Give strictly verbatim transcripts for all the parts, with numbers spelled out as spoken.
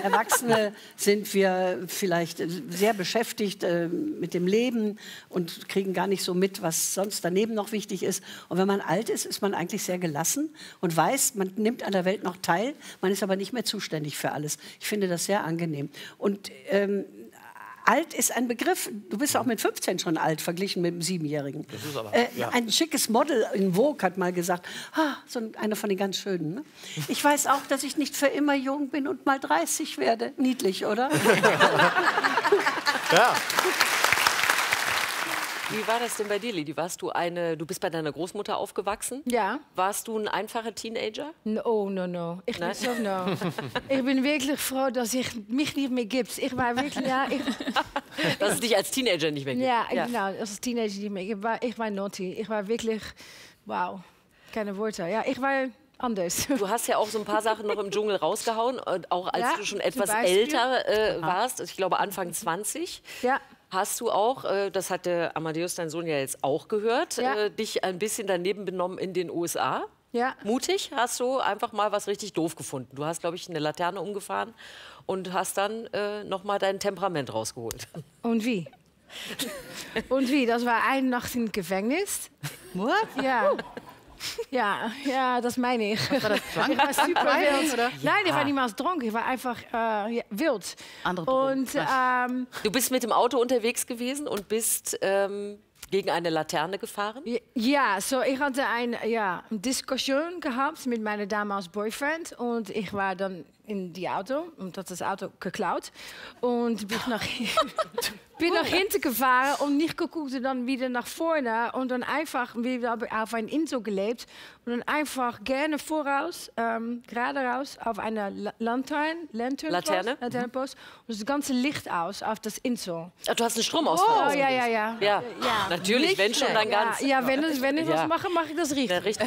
Erwachsene sind wir vielleicht sehr beschäftigt äh, mit dem Leben und kriegen gar nicht so mit, was sonst daneben noch wichtig ist. Und wenn man alt ist, ist man eigentlich sehr gelassen und weiß, man nimmt an der Welt noch teil, man ist aber nicht mehr zuständig für alles. Ich finde das sehr angenehm. Und ähm, alt ist ein Begriff, du bist auch mit fünfzehn schon alt, verglichen mit einem Siebenjährigen. Das ist aber, äh, ja. Ein schickes Model in Vogue hat mal gesagt, ah, so einer von den ganz Schönen. Ne? Ich weiß auch, dass ich nicht für immer jung bin und mal dreißig werde. Niedlich, oder? Ja. Wie war das denn bei dir, Lili? Warst du eine, du bist bei deiner Großmutter aufgewachsen? Ja. Warst du ein einfacher Teenager? No, no, no. Ich Nein? bin so no. Ich bin wirklich froh, dass ich mich nicht mehr gibt. Ich war wirklich, ja, ich, Dass es dich als Teenager nicht mehr gibt. ja, ja. Genau, als Teenager nicht mehr. Ich war, ich war naughty. Ich war wirklich, wow, keine Worte. Ja, ich war anders. Du hast ja auch so ein paar Sachen noch im Dschungel rausgehauen, auch als Ja, du schon zum etwas Beispiel. älter äh, warst, ich glaube Anfang zwanzig. Ja. Hast du auch, äh, das hat der Amadeus, dein Sohn, ja jetzt auch gehört, Ja. äh, dich ein bisschen daneben benommen in den U S A? Ja. Mutig, hast du einfach mal was richtig doof gefunden. Du hast, glaube ich, eine Laterne umgefahren und hast dann äh, noch mal dein Temperament rausgeholt. Und wie? Und wie? Das war eine Nacht im Gefängnis. What? Ja. Ja, ja, das meine ich. War das Ich war super wild. oder? Nein, ich war niemals dronken. Ich war einfach äh, ja, wild. Andere Drogen. Und ähm, Du bist mit dem Auto unterwegs gewesen und bist ähm, gegen eine Laterne gefahren? ja, so ich hatte ein, ja, eine Diskussion gehabt mit meinem damaligen Boyfriend. Und ich war dann in die Auto und hat das Auto geklaut. Und bin nach, bin nach hinten gefahren und nicht geguckt und dann wieder nach vorne. Und dann einfach wieder auf ein Insel gelebt. Und dann einfach gerne voraus, ähm, gerade raus, auf eine La Lantern, Lanternpost, Laterne? Lanternpost. Und das ganze Licht aus auf das Insel. Ach, du hast einen Stromausfall. Oh, ja, ja, ja. Ja, Ja. natürlich, Nicht wenn schon, dann schlecht. ganz. Ja, ja, wenn, es, wenn ich Ja. was mache, mache ich das richtig. Ja, richtig.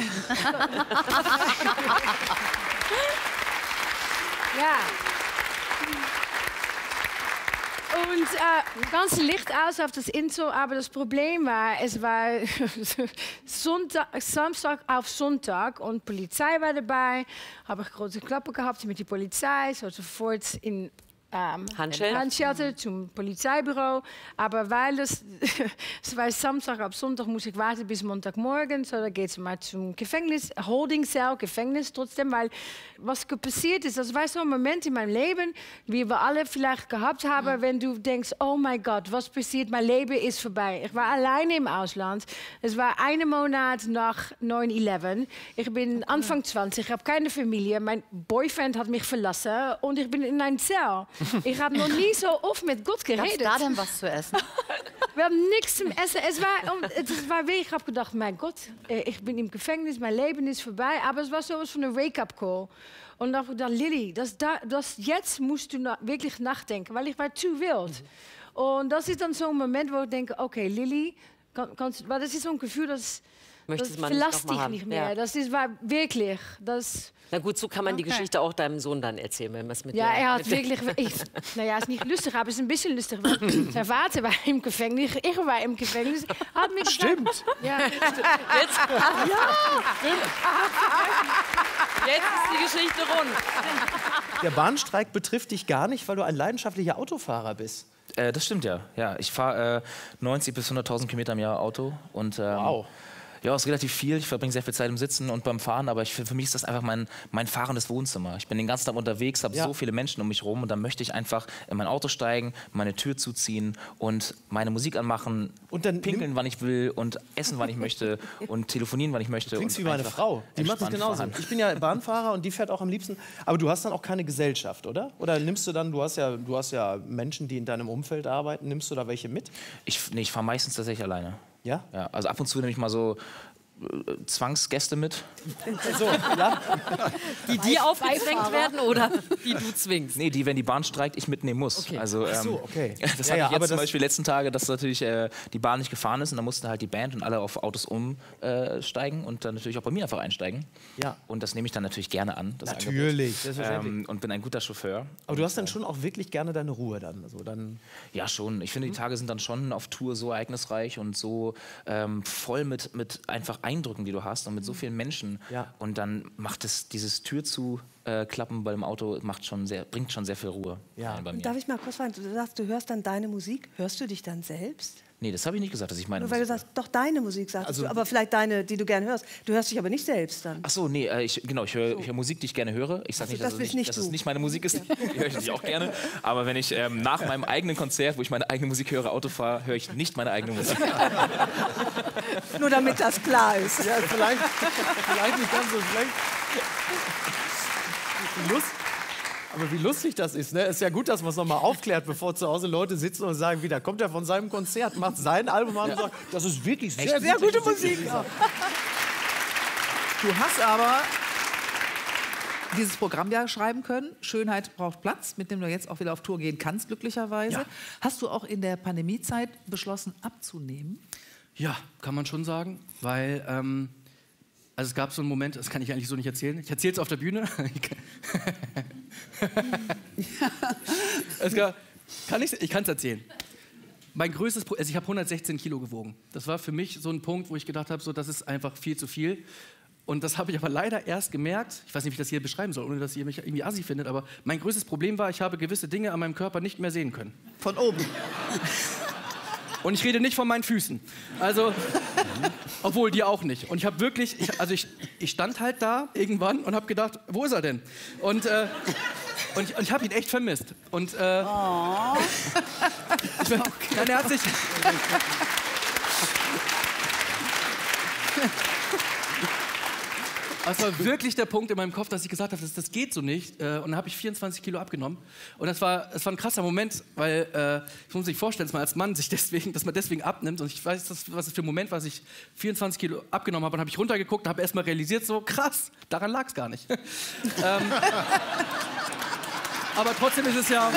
Ja. Und äh, ganz Licht aus auf das Insel, aber das Problem war, es war Sonntag, Samstag auf Sonntag und Polizei war dabei. Habe ich große Klappe gehabt mit der Polizei, so sofort in ähm, Handschellen? Handschellen zum Polizeibüro. Aber weil es, es war Samstag auf Sonntag, muss ich warten bis Montagmorgen. So, da geht es mal zum Gefängnis, Holding Cell, Gefängnis trotzdem. Weil was passiert ist, das war so ein Moment in meinem Leben, wie wir alle vielleicht gehabt haben, wenn du denkst, oh mein Gott, was passiert, mein Leben ist vorbei. Ich war alleine im Ausland. Es war einen Monat nach neun elf. Ich bin Anfang zwanzig, ich habe keine Familie. Mein Boyfriend hat mich verlassen und ich bin in einer Zell. Ich habe noch nie so oft mit Gott Gab's geredet. da denn was zu essen? Wir haben nichts zum Essen. Es war, um, es war wirklich, ich habe gedacht, mein Gott, äh, ich bin im Gefängnis, mein Leben ist vorbei. Aber es war sowas von einer Wake-up-Call. Und dann habe ich gedacht, Lili, das, das, jetzt musst du na, wirklich nachdenken, weil ich war zu wild. Und das ist dann so ein Moment, wo ich denke, okay, Lili, kann, kannst, weil das ist so ein Gefühl, das, Möchtest das man nicht verlässt noch mal dich haben. nicht mehr. Ja. Das ist, war wirklich, das... Na gut, so kann man die Okay. Geschichte auch deinem Sohn dann erzählen, wenn man es mit Ja, der, er hat mit der- wirklich... Ich, naja, es ist nicht lustig, aber es ist ein bisschen lustig. Weil sein Vater war im Gefängnis, ich war im Gefängnis. Hat mich Stimmt. Ja. Jetzt, jetzt ist die Geschichte rund. Der Bahnstreik betrifft dich gar nicht, weil du ein leidenschaftlicher Autofahrer bist. Äh, das stimmt ja. Ja, ich fahre äh, neunzig bis hunderttausend Kilometer im Jahr Auto. Und, ähm, Wow. Ja, ist relativ viel. Ich verbringe sehr viel Zeit im Sitzen und beim Fahren, aber ich, für mich ist das einfach mein, mein fahrendes Wohnzimmer. Ich bin den ganzen Tag unterwegs, habe Ja. so viele Menschen um mich herum und dann möchte ich einfach in mein Auto steigen, meine Tür zuziehen und meine Musik anmachen, Und dann pinkeln, wann ich will und essen, wann ich möchte und telefonieren, wann ich möchte. Klingst und wie meine einfach Frau. Die macht das entspannt genauso. fahren. Ich bin ja Bahnfahrer und die fährt auch am liebsten. Aber du hast dann auch keine Gesellschaft, oder? Oder nimmst du dann, du hast ja, du hast ja Menschen, die in deinem Umfeld arbeiten, nimmst du da welche mit? Ich, nee, ich fahre meistens tatsächlich alleine. Ja? Ja, also ab und zu nehme ich mal so äh, Zwangsgäste mit. So, ja. Die dir aufgezwängt werden oder die du zwingst? Nee, die, wenn die Bahn streikt, ich mitnehmen muss. Okay. Also, ähm, Ach so, okay. Das Ja, hatte ja, ich aber jetzt zum das- Beispiel die letzten Tage, dass natürlich äh, die Bahn nicht gefahren ist und dann mussten halt die Band und alle auf Autos umsteigen äh, und dann natürlich auch bei mir einfach einsteigen. Ja. Und das nehme ich dann natürlich gerne an. Das Natürlich, Angebot. selbstverständlich. Ähm, und bin ein guter Chauffeur. Aber du hast dann schon auch wirklich gerne deine Ruhe dann. Also dann Ja, schon. Ich Mhm. finde, die Tage sind dann schon auf Tour so ereignisreich und so ähm, voll mit, mit einfach Eindrücken, die du hast und mit so vielen Menschen. Ja. Und dann macht es dieses Tür zu äh, klappen beim Auto macht schon sehr, bringt schon sehr viel Ruhe Ja. rein bei mir. Darf ich mal kurz fragen, du sagst, du hörst dann deine Musik. Hörst du dich dann selbst? Nee, das habe ich nicht gesagt, dass ich meine Nur weil du Musik sagst, doch deine Musik sagst Also- du, aber vielleicht deine, die du gern hörst. Du hörst dich aber nicht selbst dann. Ach so, nee, äh, ich, genau, ich höre ich hör Musik, die ich gerne höre. Ich sage nicht, das dass, es bist nicht, nicht dass du. es nicht meine Musik ist. Die höre ich natürlich auch gerne. Aber wenn ich ähm, nach meinem eigenen Konzert, wo ich meine eigene Musik höre, Auto fahre, höre ich nicht meine eigene Musik. Nur damit das klar ist. Ja, vielleicht, vielleicht nicht ganz so schlecht. Lust, aber wie lustig das ist, ne? Ist ja gut, dass man es nochmal aufklärt, bevor zu Hause Leute sitzen und sagen, wieder kommt er von seinem Konzert, macht sein Album an und sagt, das ist wirklich sehr, Sehr gute Musik. Ja. Du hast aber dieses Programm ja schreiben können. Schönheit braucht Platz, mit dem du jetzt auch wieder auf Tour gehen kannst, glücklicherweise. Ja. Hast du auch in der Pandemiezeit beschlossen, abzunehmen? Ja, kann man schon sagen, weil ähm, also es gab so einen Moment, das kann ich eigentlich so nicht erzählen. Ich erzähle es auf der Bühne. es gab, kann ich ich kann es erzählen. Mein größtes, Pro- also ich habe hundertsechzehn Kilo gewogen. Das war für mich so ein Punkt, wo ich gedacht habe, so das ist einfach viel zu viel. Und das habe ich aber leider erst gemerkt. Ich weiß nicht, wie ich das hier beschreiben soll, ohne dass ihr mich irgendwie assi findet. Aber mein größtes Problem war, ich habe gewisse Dinge an meinem Körper nicht mehr sehen können. Von oben. Und ich rede nicht von meinen Füßen. Also, obwohl die auch nicht. Und ich habe wirklich, ich, also ich, ich stand halt da irgendwann und habe gedacht, wo ist er denn? Und, äh, und ich, und ich habe ihn echt vermisst. Und äh, Oh. ich bin, nein, er hat sich. Das war wirklich der Punkt in meinem Kopf, dass ich gesagt habe, das, das geht so nicht. Äh, Und dann habe ich vierundzwanzig Kilo abgenommen. Und das war, das war ein krasser Moment, weil äh, ich muss sich vorstellen, dass man als Mann sich deswegen, dass man deswegen abnimmt. Und ich weiß, das, was das für ein Moment war, dass ich vierundzwanzig Kilo abgenommen habe. Und habe ich runtergeguckt und habe erst mal realisiert, so krass, daran lag es gar nicht. ähm, aber trotzdem ist es ja.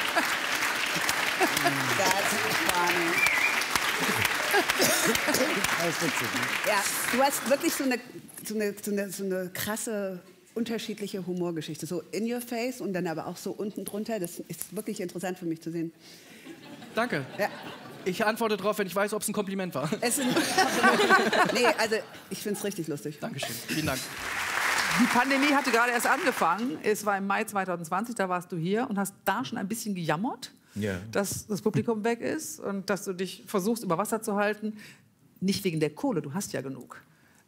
Ja, du hast wirklich so eine, so eine, so eine, so eine krasse, unterschiedliche Humorgeschichte. So in your face und dann aber auch so unten drunter. Das ist wirklich interessant für mich zu sehen. Danke. Ja. Ich antworte darauf, wenn ich weiß, ob es ein Kompliment war. Es sind, nee, also ich finde es richtig lustig. Dankeschön. Vielen Dank. Die Pandemie hatte gerade erst angefangen. Es war im Mai zweitausendzwanzig, da warst du hier und hast da schon ein bisschen gejammert, Ja. dass das Publikum weg ist und dass du dich versuchst, über Wasser zu halten. Nicht wegen der Kohle, du hast ja genug.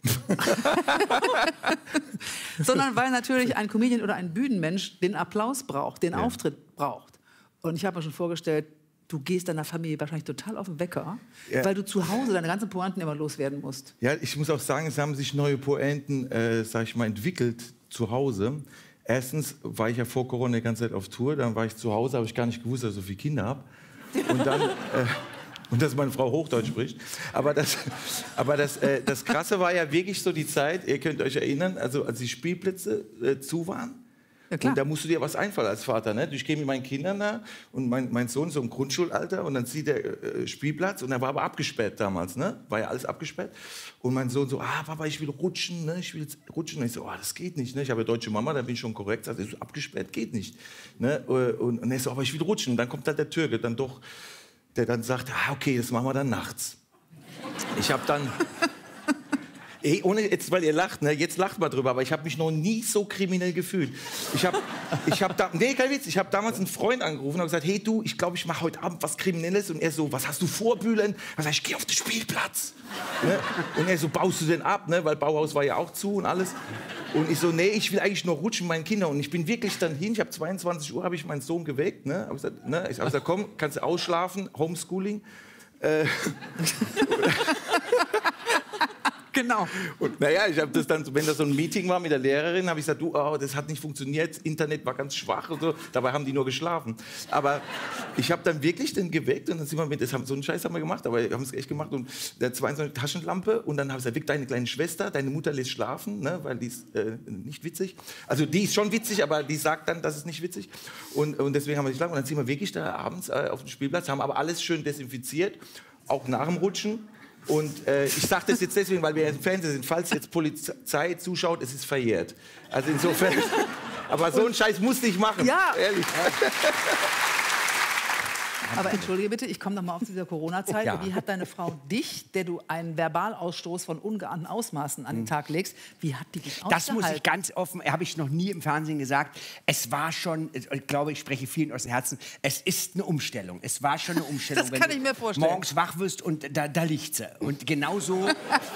Sondern weil natürlich ein Comedian oder ein Bühnenmensch den Applaus braucht, den Ja. Auftritt braucht. Und ich habe mir schon vorgestellt, du gehst deiner Familie wahrscheinlich total auf den Wecker, Ja. weil du zu Hause deine ganzen Pointen immer loswerden musst. Ja, ich muss auch sagen, es haben sich neue Pointen, äh, sag ich mal, entwickelt zu Hause. Erstens war ich ja vor Corona die ganze Zeit auf Tour, dann war ich zu Hause, habe ich gar nicht gewusst, dass ich so viele Kinder habe. Und dann... Äh, Und dass meine Frau Hochdeutsch spricht. Aber das, aber das, äh, das Krasse war ja wirklich so die Zeit, ihr könnt euch erinnern, also als die Spielplätze äh, zu waren. Ja, klar. Und da musst du dir was einfallen als Vater. Ne? Ich gehe mit meinen Kindern da und mein, mein Sohn so im Grundschulalter und dann sieht der äh, Spielplatz und der war aber abgesperrt damals. Ne? War ja alles abgesperrt. Und mein Sohn so, ah Papa, ich will rutschen, ne? ich will jetzt rutschen. Und ich so, oh, das geht nicht. Ne? Ich habe ja deutsche Mama, da bin ich schon korrekt. Also so, abgesperrt geht nicht. Ne? Und, und er so, aber ich will rutschen. Und dann kommt da der Türke, dann doch, der dann sagt, ah, okay, das machen wir dann nachts. Ich habe dann... Ey, ohne jetzt, weil ihr lacht, ne? Jetzt lacht mal drüber, aber ich habe mich noch nie so kriminell gefühlt. Ich habe, ich habe da, nee, kein Witz, ich habe damals einen Freund angerufen und gesagt, hey du, ich glaube, ich mache heute Abend was Kriminelles. Und er so, was hast du vor, Bülent? Dann sag ich, ich gehe auf den Spielplatz. Ne? Und er so, baust du denn ab, ne? Weil Bauhaus war ja auch zu und alles. Und ich so, nee, ich will eigentlich nur rutschen mit meinen Kindern. Und ich bin wirklich dann hin, ich habe zweiundzwanzig Uhr, habe ich meinen Sohn geweckt. Ne? Hab gesagt, ne? Ich habe gesagt, komm, kannst du ausschlafen, Homeschooling. Äh, Genau. Und naja, ich habe das dann, wenn das so ein Meeting war mit der Lehrerin, habe ich gesagt, du, oh, das hat nicht funktioniert, Internet war ganz schwach und so. Dabei haben die nur geschlafen. Aber ich habe dann wirklich den geweckt und dann sind wir mit, das haben, so einen Scheiß haben wir gemacht, aber wir haben es echt gemacht. Und der zweiundzwanzig Taschenlampe und dann habe ich gesagt, weck deine kleine Schwester, deine Mutter lässt schlafen, ne, weil die ist äh, nicht witzig. Also die ist schon witzig, aber die sagt dann, das ist nicht witzig. Und, und deswegen haben wir nicht geschlafen. Und dann sind wir wirklich da abends äh, auf dem Spielplatz, haben aber alles schön desinfiziert, auch nach dem Rutschen. Und äh, ich sage das jetzt deswegen, weil wir im Fernsehen sind, falls jetzt Polizei zuschaut, es ist verjährt. Also insofern, aber so einen Scheiß musste ich machen. Ja. Ehrlich. Aber entschuldige bitte, ich komme noch mal auf diese Corona-Zeit. Ja. Wie hat deine Frau dich, der du einen Verbalausstoß von ungeahnten Ausmaßen an den Tag legst, wie hat die dich Das muss ich ausgehalten? ganz offen, habe ich noch nie im Fernsehen gesagt. Es war schon, ich glaube, ich spreche vielen aus dem Herzen, es ist eine Umstellung. Es war schon eine Umstellung, Das wenn kann du ich mir vorstellen. morgens wach wirst und da, da liegt sie. Und genauso,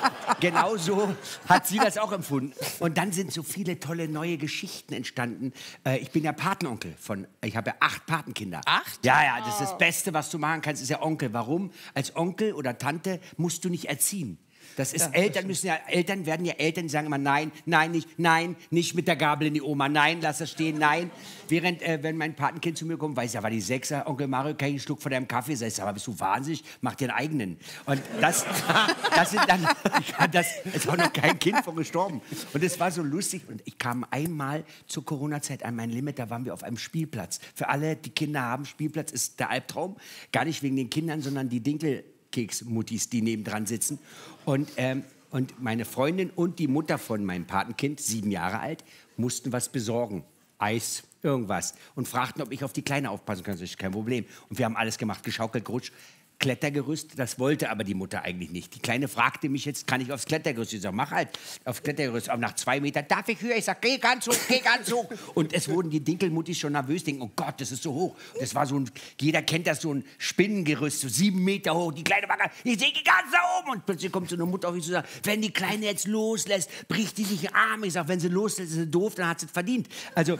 genauso hat sie das auch empfunden. Und dann sind so viele tolle neue Geschichten entstanden. Äh, ich bin ja Patenonkel von, ich habe ja acht Patenkinder. Acht? Ja, ja, das ist das Beste, was du machen kannst, ist ja Onkel. Warum? Als Onkel oder Tante musst du nicht erziehen. Das ist, Ja, das Eltern müssen ja, Eltern werden ja Eltern, die sagen immer nein, nein, nicht, nein, nicht mit der Gabel in die Oma, nein, lass das stehen, nein. Während, äh, wenn mein Patenkind zu mir kommt, weiß ja, war die Sechser, Onkel Mario, kann ich einen Schluck von deinem Kaffee? Sag ich, aber bist du wahnsinnig? Mach dir einen eigenen. Und das, das sind dann, das ist auch noch kein Kind von gestorben. Und es war so lustig. Und ich kam einmal zur Corona-Zeit an mein Limit, da waren wir auf einem Spielplatz. Für alle, die Kinder haben, Spielplatz ist der Albtraum. Gar nicht wegen den Kindern, sondern die Dinkel Keksmuttis, die nebendran sitzen. Und, ähm, und meine Freundin und die Mutter von meinem Patenkind, sieben Jahre alt, mussten was besorgen. Eis, irgendwas. Und fragten, ob ich auf die Kleine aufpassen kann. Das ist kein Problem. Und wir haben alles gemacht, geschaukelt, gerutscht. Klettergerüst, das wollte aber die Mutter eigentlich nicht. Die Kleine fragte mich jetzt, kann ich aufs Klettergerüst? Ich sage, mach halt aufs Klettergerüst. Aber nach zwei Metern, darf ich höher? Ich sage, geh ganz hoch, geh ganz hoch. Und es wurden die Dinkelmuttis schon nervös, denken, oh Gott, das ist so hoch. Das war so ein, jeder kennt das, so ein Spinnengerüst, so sieben Meter hoch. Die Kleine war ganz, ich sehe ganz da oben. Und plötzlich kommt so eine Mutter auf mich zu sagen, wenn die Kleine jetzt loslässt, bricht die sich den Arm. Ich sage, wenn sie loslässt, ist sie doof, dann hat sie es verdient. Also,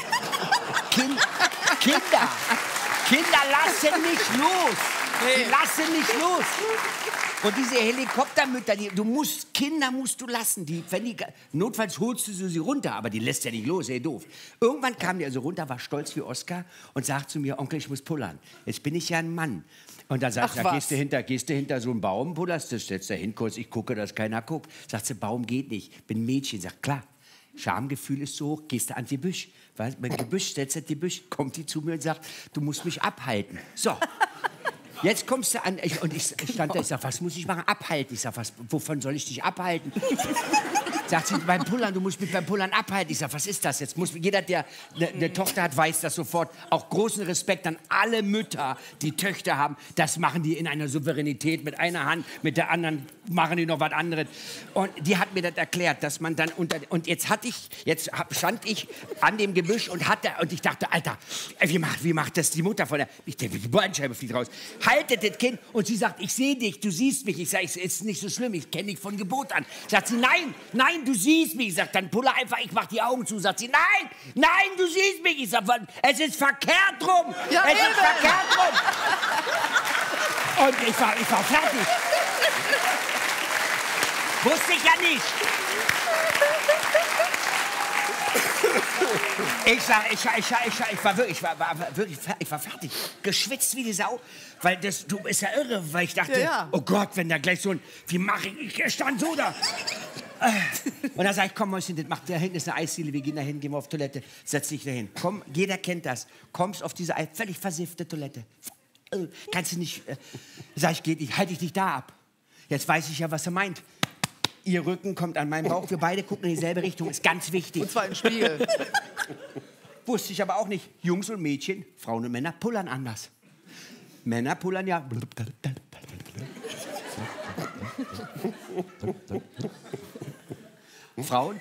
kind, Kinder, Kinder lassen nicht los. Die lassen nicht los. Und diese Helikoptermütter, die, du musst, Kinder musst du lassen. Die, wenn die, notfalls holst du sie runter, aber die lässt ja nicht los, ey, doof. Irgendwann kam die also runter, war stolz wie Oscar und sagt zu mir, Onkel, ich muss pullern. Jetzt bin ich ja ein Mann. Und dann sagt sie, da gehst du hinter, gehst du hinter so einen Baum, pullerst du, setzt da hin kurz, ich gucke, dass keiner guckt. Sagt sie, Baum geht nicht, bin ein Mädchen. Sagt, klar. Schamgefühl ist so hoch, gehst du an die Büsch. Weil, mein Gebüsch, setzt die Büsch, kommt die zu mir und sagt, du musst mich abhalten. So. Jetzt kommst du an, ich, und ich stand da, ich sag, was muss ich machen? Abhalten. Ich sag, was, wovon soll ich dich abhalten? Sagt sie, beim Pullern, du musst mich beim Pullern abhalten. Ich sag, was ist das jetzt? Muss, jeder, der eine ne Tochter hat, weiß das sofort. Auch großen Respekt an alle Mütter, die Töchter haben. Das machen die in einer Souveränität, mit einer Hand, mit der anderen machen die noch was anderes. Und die hat mir das erklärt, dass man dann unter, und jetzt hatte ich, jetzt stand ich an dem Gebüsch und hatte, und ich dachte, Alter, wie macht, wie macht das die Mutter von der, ich denke, die Bandscheibe fliegt raus. Haltet das Kind. Und sie sagt, ich sehe dich, du siehst mich. Ich sage, es ist nicht so schlimm, ich kenne dich von Geburt an. Sagt sie, nein, nein, du siehst mich. Ich sage, dann pulle einfach, ich mache die Augen zu. Sagt sie, nein, nein, du siehst mich. Ich sage, es ist verkehrt rum. Ja, es eben. ist verkehrt rum. Und ich war, ich war fertig. Wusste ich ja nicht. Ich, sag, ich, ich, ich, ich, war wirklich, ich, war, war wirklich ich war fertig, geschwitzt wie die Sau, weil das du ist ja irre, weil ich dachte, Ja, ja. oh Gott, wenn da gleich so ein, wie mache ich, ich stand so da. Und dann sag ich, komm Mäuschen, das macht, da hinten ist eine Eisdiele, wir gehen da hin, gehen wir auf Toilette, setz dich da hin. Komm, jeder kennt das, kommst auf diese völlig versiffte Toilette, kannst du nicht, äh, sag ich, geht nicht, halte ich dich da ab. Jetzt weiß ich ja, was er meint. Ihr Rücken kommt an meinen Bauch, wir beide gucken in dieselbe Richtung, ist ganz wichtig. Und zwar im Spiegel. Wusste ich aber auch nicht. Jungs und Mädchen, Frauen und Männer pullern anders. Männer pullern ja. Frauen.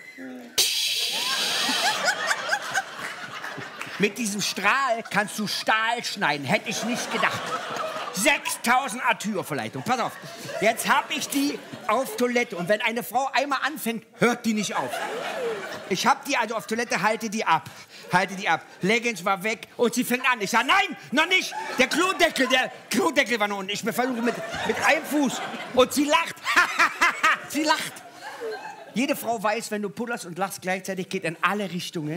Mit diesem Strahl kannst du Stahl schneiden. Hätte ich nicht gedacht. sechstausend Arthur-Verleitung. Pass auf. Jetzt habe ich die auf Toilette. Und wenn eine Frau einmal anfängt, hört die nicht auf. Ich habe die also auf Toilette, halte die ab. Halte die ab. Leggings war weg und sie fängt an. Ich sage, nein, noch nicht. Der Klodeckel, der Klodeckel war noch unten. Ich versuche mit, mit einem Fuß. Und sie lacht. Sie lacht. Jede Frau weiß, wenn du pullerst und lachst gleichzeitig, geht in alle Richtungen.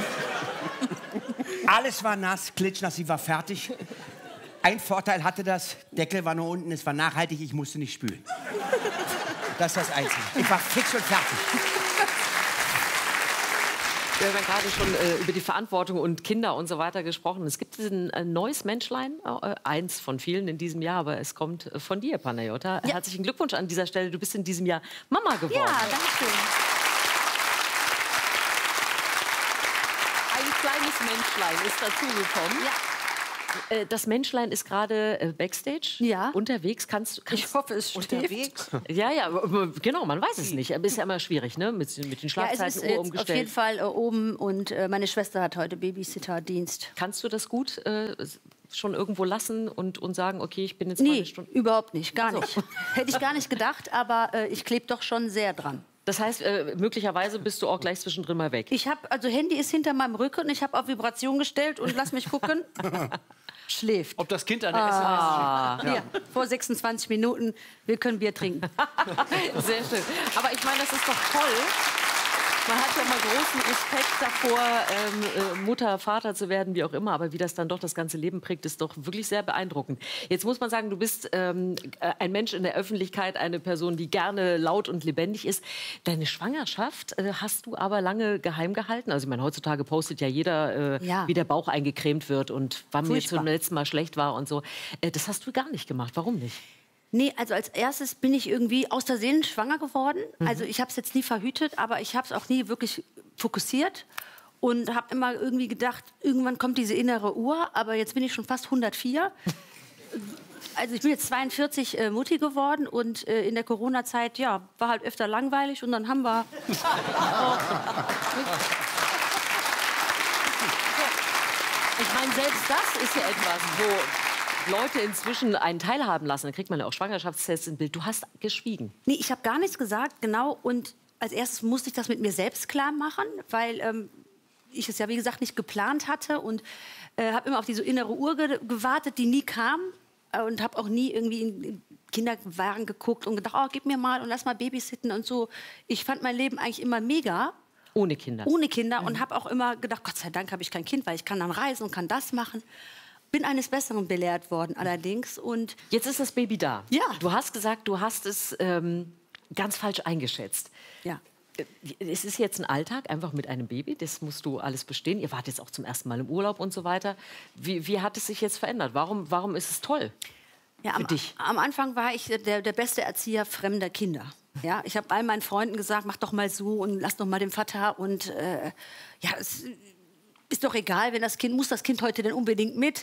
Alles war nass, klitschnass, sie war fertig. Ein Vorteil hatte das, Deckel war nur unten, es war nachhaltig, ich musste nicht spülen. Das ist das Einzige. Ich war fix und fertig. Wir haben ja gerade schon äh, über die Verantwortung und Kinder und so weiter gesprochen. Es gibt ein, ein neues Menschlein, äh, eins von vielen in diesem Jahr, aber es kommt äh, von dir, Panayota. Ja. Herzlichen Glückwunsch an dieser Stelle. Du bist in diesem Jahr Mama geworden. Ja, danke schön. Ein kleines Menschlein ist dazugekommen. Ja. Äh, Das Menschlein ist gerade äh, Backstage Ja. unterwegs. Kannst, kannst Ich hoffe, es unterwegs. Ja, ja, aber- genau, man weiß es nicht. Aber ist ja immer schwierig, ne? Mit, mit den Ja, es Schlafzeiten ist Uhr jetzt umgestellt. auf jeden Fall äh, oben und äh, meine Schwester hat heute Babysitterdienst. Kannst du das gut äh, schon irgendwo lassen und, und sagen, okay, ich bin jetzt mal Nee, eine Stunde... überhaupt nicht, gar nicht. Hätte ich gar nicht gedacht, aber äh, ich klebe doch schon sehr dran. Das heißt, äh, möglicherweise bist du auch gleich zwischendrin mal weg. Ich habe, also Handy ist hinter meinem Rücken und ich habe auf Vibration gestellt und lass mich gucken. Schläft. Ob das Kind eine Ah, S M S schickt. hier, vor sechsundzwanzig Minuten, wir können Bier trinken. Sehr schön. Aber ich meine, das ist doch toll. Man hat ja mal großen Respekt davor, ähm, äh, Mutter, Vater zu werden, wie auch immer. Aber wie das dann doch das ganze Leben prägt, ist doch wirklich sehr beeindruckend. Jetzt muss man sagen, du bist ähm, ein Mensch in der Öffentlichkeit, eine Person, die gerne laut und lebendig ist. Deine Schwangerschaft äh, hast du aber lange geheim gehalten. Also ich meine, heutzutage postet ja jeder, äh, Ja. wie der Bauch eingecremt wird und wann mir Furchtbar. zum letzten Mal schlecht war und so. Äh, das hast du gar nicht gemacht. Warum nicht? Nee, also als erstes bin ich irgendwie aus der Seele schwanger geworden. Mhm. Also ich habe es jetzt nie verhütet, aber ich habe es auch nie wirklich fokussiert und habe immer irgendwie gedacht, irgendwann kommt diese innere Uhr, aber jetzt bin ich schon fast hundertvier. Also ich bin jetzt zweiundvierzig äh, Mutti geworden und äh, in der Corona-Zeit, ja, war halt öfter langweilig und dann haben wir... Ich meine, selbst das ist ja etwas, wo Leute inzwischen einen teilhaben lassen. Dann kriegt man ja auch Schwangerschaftstests im Bild. Du hast geschwiegen. Nee, ich habe gar nichts gesagt, genau. Und als erstes musste ich das mit mir selbst klar machen, weil ähm, ich es ja, wie gesagt, nicht geplant hatte. Und äh, habe immer auf diese innere Uhr ge gewartet, die nie kam. Äh, und habe auch nie irgendwie in, in Kinderwagen geguckt und gedacht, oh, gib mir mal und lass mal babysitten und so. Ich fand mein Leben eigentlich immer mega. Ohne Kinder. Ohne Kinder. Und habe auch immer gedacht, Gott sei Dank habe ich kein Kind, weil ich kann dann reisen und kann das machen. Bin eines Besseren belehrt worden allerdings. Und jetzt ist das Baby da. Ja. Du hast gesagt, du hast es ähm, ganz falsch eingeschätzt. Ja. Es ist jetzt ein Alltag, einfach mit einem Baby. Das musst du alles bestehen. Ihr wart jetzt auch zum ersten Mal im Urlaub und so weiter. Wie, wie hat es sich jetzt verändert? Warum, warum ist es toll Ja, für am, dich? am Anfang war ich der, der beste Erzieher fremder Kinder. Ja, ich habe all meinen Freunden gesagt, mach doch mal so und lass doch mal den Vater. Und äh, ja, es ist doch egal, wenn das Kind, muss das Kind heute denn unbedingt mit?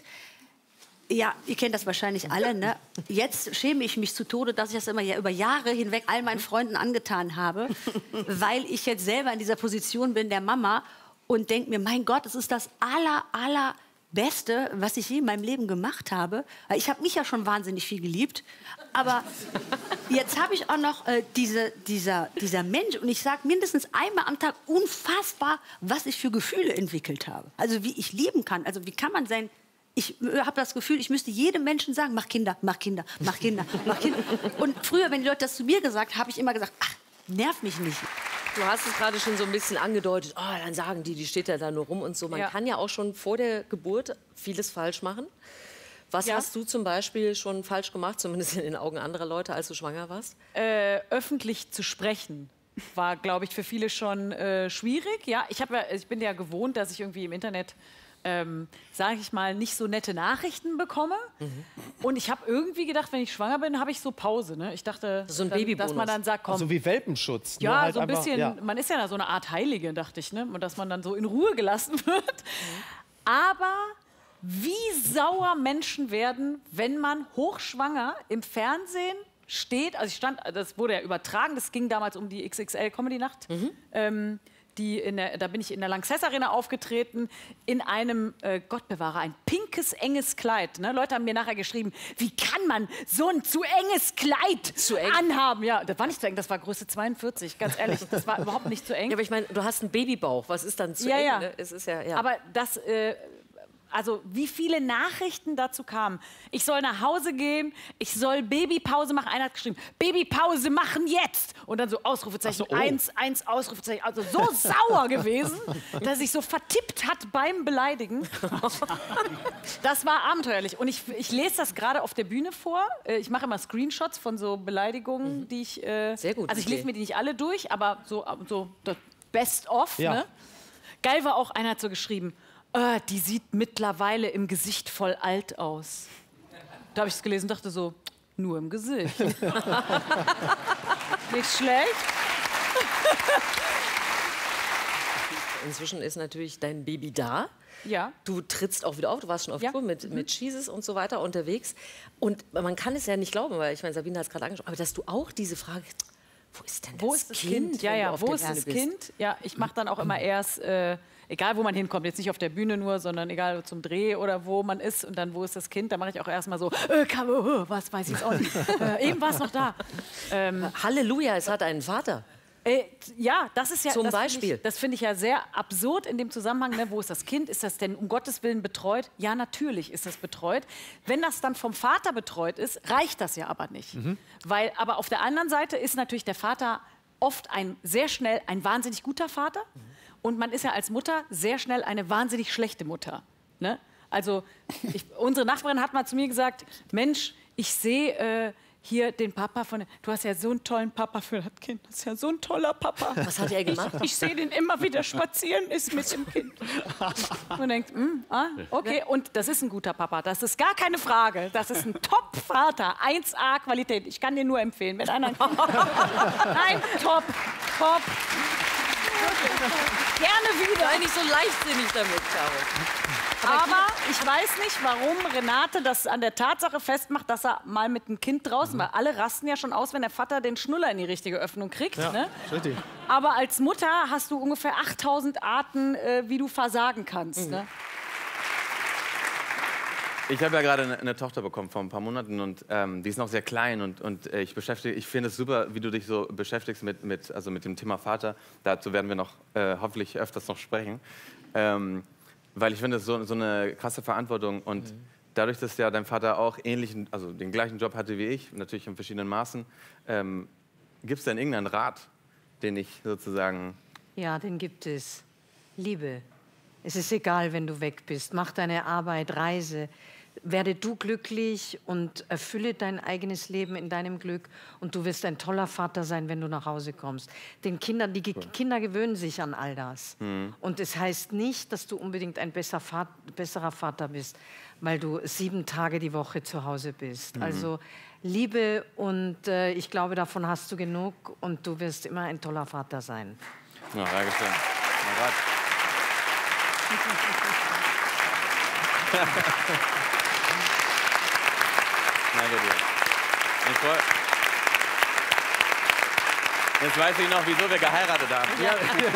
Ja, ihr kennt das wahrscheinlich alle. Ne? Jetzt schäme ich mich zu Tode, dass ich das immer ja über Jahre hinweg all meinen Freunden angetan habe, weil ich jetzt selber in dieser Position bin der Mama und denke mir, mein Gott, das ist das aller, aller Beste, was ich je in meinem Leben gemacht habe. Weil ich habe mich ja schon wahnsinnig viel geliebt, aber jetzt habe ich auch noch äh, diese, dieser, dieser Mensch und ich sage mindestens einmal am Tag unfassbar, was ich für Gefühle entwickelt habe. Also wie ich lieben kann, also wie kann man sein... Ich habe das Gefühl, ich müsste jedem Menschen sagen, mach Kinder, mach Kinder, mach Kinder, mach Kinder. Und früher, wenn die Leute das zu mir gesagt haben, habe ich immer gesagt, ach, nerv mich nicht. Du hast es gerade schon so ein bisschen angedeutet. Oh, dann sagen die, die steht ja da nur rum und so. Man Ja. kann ja auch schon vor der Geburt vieles falsch machen. Was Ja. hast du zum Beispiel schon falsch gemacht, zumindest in den Augen anderer Leute, als du schwanger warst? Äh, öffentlich zu sprechen war, glaube ich, für viele schon äh, schwierig. Ja, ich, hab ja, ich bin ja gewohnt, dass ich irgendwie im Internet, ähm, sage ich mal, nicht so nette Nachrichten bekomme. Mhm. Und ich habe irgendwie gedacht, wenn ich schwanger bin, habe ich so Pause. Ne? Ich dachte, So ein dann, Babybonus. dass man dann sagt, komm, Also wie Welpenschutz. nur ja, halt so ein einfach- bisschen, ja. man ist ja so eine Art Heilige, dachte ich, ne? Und dass man dann so in Ruhe gelassen wird. Aber wie sauer Menschen werden, wenn man hochschwanger im Fernsehen steht, also ich stand, das wurde ja übertragen, das ging damals um die X X L Comedy Nacht. Ähm, die in der, da bin ich in der Lanxess Arena aufgetreten, in einem, äh, Gott bewahre, ein pinkes, enges Kleid. Ne? Leute haben mir nachher geschrieben, wie kann man so ein zu enges Kleid Zu eng. anhaben? Ja, das war nicht zu eng, das war Größe zweiundvierzig, ganz ehrlich, das war überhaupt nicht zu eng. Ja, aber ich meine, du hast einen Babybauch. Was ist dann zu Ja, eng? ja. Ne? Es ist ja, ja. Aber das, äh, also wie viele Nachrichten dazu kamen. Ich soll nach Hause gehen, ich soll Babypause machen. Einer hat geschrieben, Babypause machen jetzt. Und dann so Ausrufezeichen, Ach so, oh. eins, eins, Ausrufezeichen. Also so sauer gewesen, dass sich so vertippt hat beim Beleidigen. Das war abenteuerlich. Und ich, ich lese das gerade auf der Bühne vor. Äh, Ich mache immer Screenshots von so Beleidigungen, die ich... Äh, Sehr gut, Also ich Idee. lese mir die nicht alle durch, aber so, so das Best of. Ja. Ne? Geil war auch, einer hat so geschrieben, äh, die sieht mittlerweile im Gesicht voll alt aus. Da habe ich es gelesen und dachte so, nur im Gesicht. Nicht schlecht. Inzwischen ist natürlich dein Baby da. Ja. Du trittst auch wieder auf, du warst schon auf Ja. Tour mit, mit Jesus und so weiter unterwegs. Und man kann es ja nicht glauben, weil ich meine, Sabine hat es gerade angesprochen, aber dass du auch diese Frage, wo ist denn das Wo ist das Kind? Kind? Ja, wenn du ja, auf wo der ist Bühne das bist? Kind? Ja, ich mache dann auch immer erst, äh, egal wo man hinkommt, jetzt nicht auf der Bühne nur, sondern egal zum Dreh oder wo man ist und dann wo ist das Kind, da mache ich auch erstmal so, äh, kann, äh, was weiß ich jetzt auch nicht. äh, eben war es noch da. Ähm, Halleluja, es hat einen Vater. Äh, ja, das ist ja Zum das Beispiel. Finde ich, das finde ich ja sehr absurd in dem Zusammenhang. Ne? Wo ist das Kind? Ist das denn um Gottes Willen betreut? Ja, natürlich ist das betreut. Wenn das dann vom Vater betreut ist, reicht das ja aber nicht. Mhm. Weil, aber auf der anderen Seite ist natürlich der Vater oft ein sehr schnell ein wahnsinnig guter Vater. Und man ist ja als Mutter sehr schnell eine wahnsinnig schlechte Mutter. Ne? Also ich, unsere Nachbarin hat mal zu mir gesagt, Mensch, ich sehe äh, hier den Papa von, du hast ja so einen tollen Papa für das Kind, das ist ja so ein toller Papa. Was hat er gemacht? Ich, ich sehe den immer wieder spazieren, ist mit dem Kind. Und man denkt, mm, ah, okay, und das ist ein guter Papa, das ist gar keine Frage, das ist ein Top-Vater, eins A Qualität, ich kann dir nur empfehlen, wenn einer... Nein, top, top. Gerne wieder. Sei nicht so leichtsinnig damit, Caro. Aber ich weiß nicht, warum Renate das an der Tatsache festmacht, dass er mal mit dem Kind draußen war. Alle rasten ja schon aus, wenn der Vater den Schnuller in die richtige Öffnung kriegt. Ja, Ne? richtig. Aber als Mutter hast du ungefähr achttausend Arten, äh, wie du versagen kannst. Mhm. Ne? Ich habe ja gerade eine, eine Tochter bekommen vor ein paar Monaten und ähm, die ist noch sehr klein und, und äh, ich beschäftige, ich finde es super, wie du dich so beschäftigst mit, mit, also mit dem Thema Vater. Dazu werden wir noch äh, hoffentlich öfters noch sprechen, ähm, weil ich finde es so, so eine krasse Verantwortung und mhm. dadurch, dass ja dein Vater auch ähnlichen, also den gleichen Job hatte wie ich, natürlich in verschiedenen Maßen, ähm, gibt es denn irgendeinen Rat, den ich sozusagen... Ja, den gibt es. Liebe. Es ist egal, wenn du weg bist. Mach deine Arbeit, reise. Werde du glücklich und erfülle dein eigenes Leben in deinem Glück. Und du wirst ein toller Vater sein, wenn du nach Hause kommst. Den Kindern, die cool. Kinder gewöhnen sich an all das. Mhm. Und es heißt nicht, dass du unbedingt ein besser Vater, besserer Vater bist, weil du sieben Tage die Woche zu Hause bist. Mhm. Also Liebe und äh, ich glaube, davon hast du genug und du wirst immer ein toller Vater sein. Ja, danke schön. Danke dir. Ich freu... Jetzt weiß ich noch, wieso wir geheiratet haben. Ja.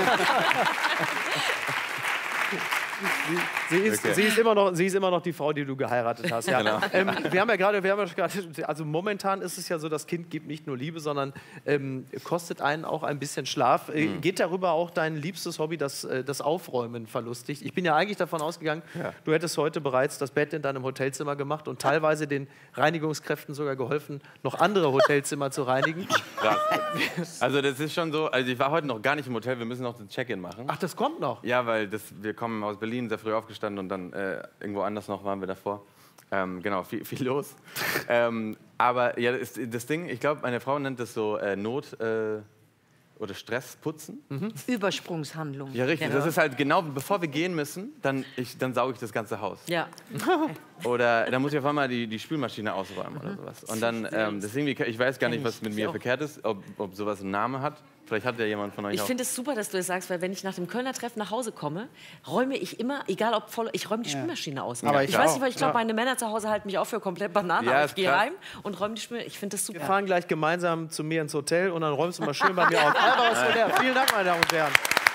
Sie, sie, ist, okay. sie, ist immer noch, sie ist immer noch die Frau, die du geheiratet hast. Ja. Genau. Ähm, wir haben ja gerade, wir haben ja gerade, also momentan ist es ja so, das Kind gibt nicht nur Liebe, sondern ähm, kostet einen auch ein bisschen Schlaf. Äh, mhm. Geht darüber auch dein liebstes Hobby, das, das Aufräumen, verlustig? Ich bin ja eigentlich davon ausgegangen, ja. du hättest heute bereits das Bett in deinem Hotelzimmer gemacht und teilweise den Reinigungskräften sogar geholfen, noch andere Hotelzimmer zu reinigen. Krass. Also das ist schon so, also ich war heute noch gar nicht im Hotel, wir müssen noch den Check-in machen. Ach, das kommt noch? Ja, weil das, wir kommen aus Berlin, sehr früh aufgestanden und dann äh, irgendwo anders noch waren wir davor. Ähm, genau, viel, viel los. ähm, aber ja, das, das Ding, ich glaube, meine Frau nennt das so äh, Not- äh, oder Stressputzen. Mhm. Übersprungshandlung. Ja, richtig. Ja. Das ist halt genau, bevor wir gehen müssen, dann, ich, dann sauge ich das ganze Haus. Ja. Oder dann muss ich auf einmal die, die Spülmaschine ausräumen oder sowas. Und dann, ähm, das irgendwie, ich weiß gar nicht, was mit mir verkehrt ist, ob, ob sowas einen Namen hat. Vielleicht hat ja jemand von euch Ich auch. finde es super, dass du das sagst, weil wenn ich nach dem Kölner Treffen nach Hause komme, räume ich immer, egal ob voll, ich räume die Spülmaschine aus. Aber ich ich weiß auch. nicht, weil ich glaube, Ja. meine Männer zu Hause halten mich auch für komplett Banane. Ja, aber ist ich gehe krass. heim und räume die Spülmaschine. Ich finde das super. Wir fahren gleich gemeinsam zu mir ins Hotel und dann räumst du mal schön bei mir auf. Alba Soler, vielen Dank, meine Damen und Herren.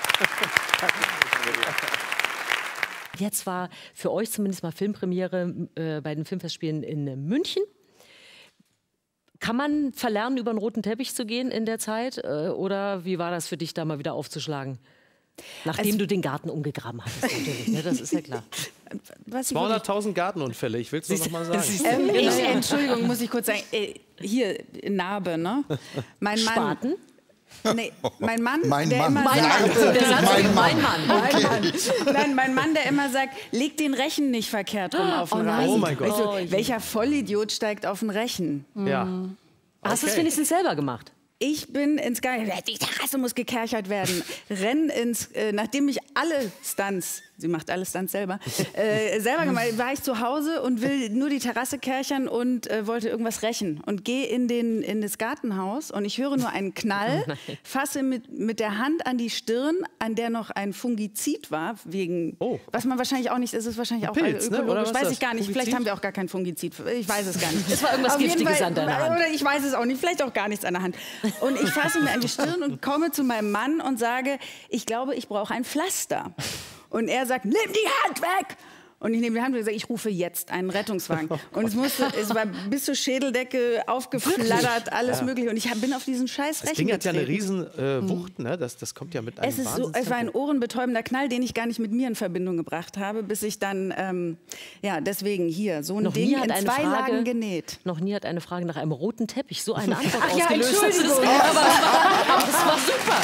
Jetzt war für euch zumindest mal Filmpremiere äh, bei den Filmfestspielen in München. Kann man verlernen, über einen roten Teppich zu gehen in der Zeit? Äh, oder wie war das für dich, da mal wieder aufzuschlagen? Nachdem Also, du den Garten umgegraben hattest, natürlich. Ne? Das ist ja klar. zweihunderttausend Gartenunfälle, ich will es nur noch mal sagen. Ähm, ich, Entschuldigung, muss ich kurz sagen. Äh, hier, Narbe, ne? Mein Mann, Spaten? Nee, mein Mann, Mein der Mann. immer Mein sagt, Mann. der Satz, Mein Mann. mein Mann, Okay. mein Mann. Nein, mein Mann, der immer sagt, leg den Rechen nicht verkehrt rum auf den Oh nein. Rasen. Oh mein Gott. Also, Oh je. welcher Vollidiot steigt auf den Rechen? Ja. Hast du es Okay. wenigstens selber gemacht? Ich bin ins Geil, die Terrasse muss gekerchert werden. Renn ins, äh, nachdem ich alle Stunts sie macht alles dann selber, äh, selber gemacht, war ich zu Hause und will nur die Terrasse kärchern und äh, wollte irgendwas rächen. Und gehe in, den, in das Gartenhaus und ich höre nur einen Knall, fasse mit, mit der Hand an die Stirn, an der noch ein Fungizid war, wegen, oh. was man wahrscheinlich auch nicht, ist es wahrscheinlich auch Pilz, ökologisch, ne? Oder was weiß ist ich gar nicht. Fungizid? Vielleicht haben wir auch gar kein Fungizid, ich weiß es gar nicht. Es war irgendwas Auf jeden Giftiges Fall, an deiner Hand. Oder ich weiß es auch nicht, vielleicht auch gar nichts an der Hand. Und ich fasse mir an die Stirn und komme zu meinem Mann und sage, ich glaube, ich brauche ein Pflaster. Und er sagt, nimm die Hand weg! Und ich nehme die Hand und sage, ich rufe jetzt einen Rettungswagen. Und es, musste, es war bis zur Schädeldecke aufgeflattert, alles ja. mögliche. Und ich hab, bin auf diesen scheiß Rechen Das Ding hat ja eine getreten. riesen äh, Wucht, ne? das, das kommt ja mit einem Es, ist so, es war ein ohrenbetäubender Knall, den ich gar nicht mit mir in Verbindung gebracht habe, bis ich dann, ähm, ja, deswegen hier, so ein Noch Ding nie hat in eine zwei Frage, Lagen genäht. Noch nie hat eine Frage nach einem roten Teppich so eine Antwort Ach ja, ausgelöst. Entschuldigung. Das, ist, aber, aber das war super.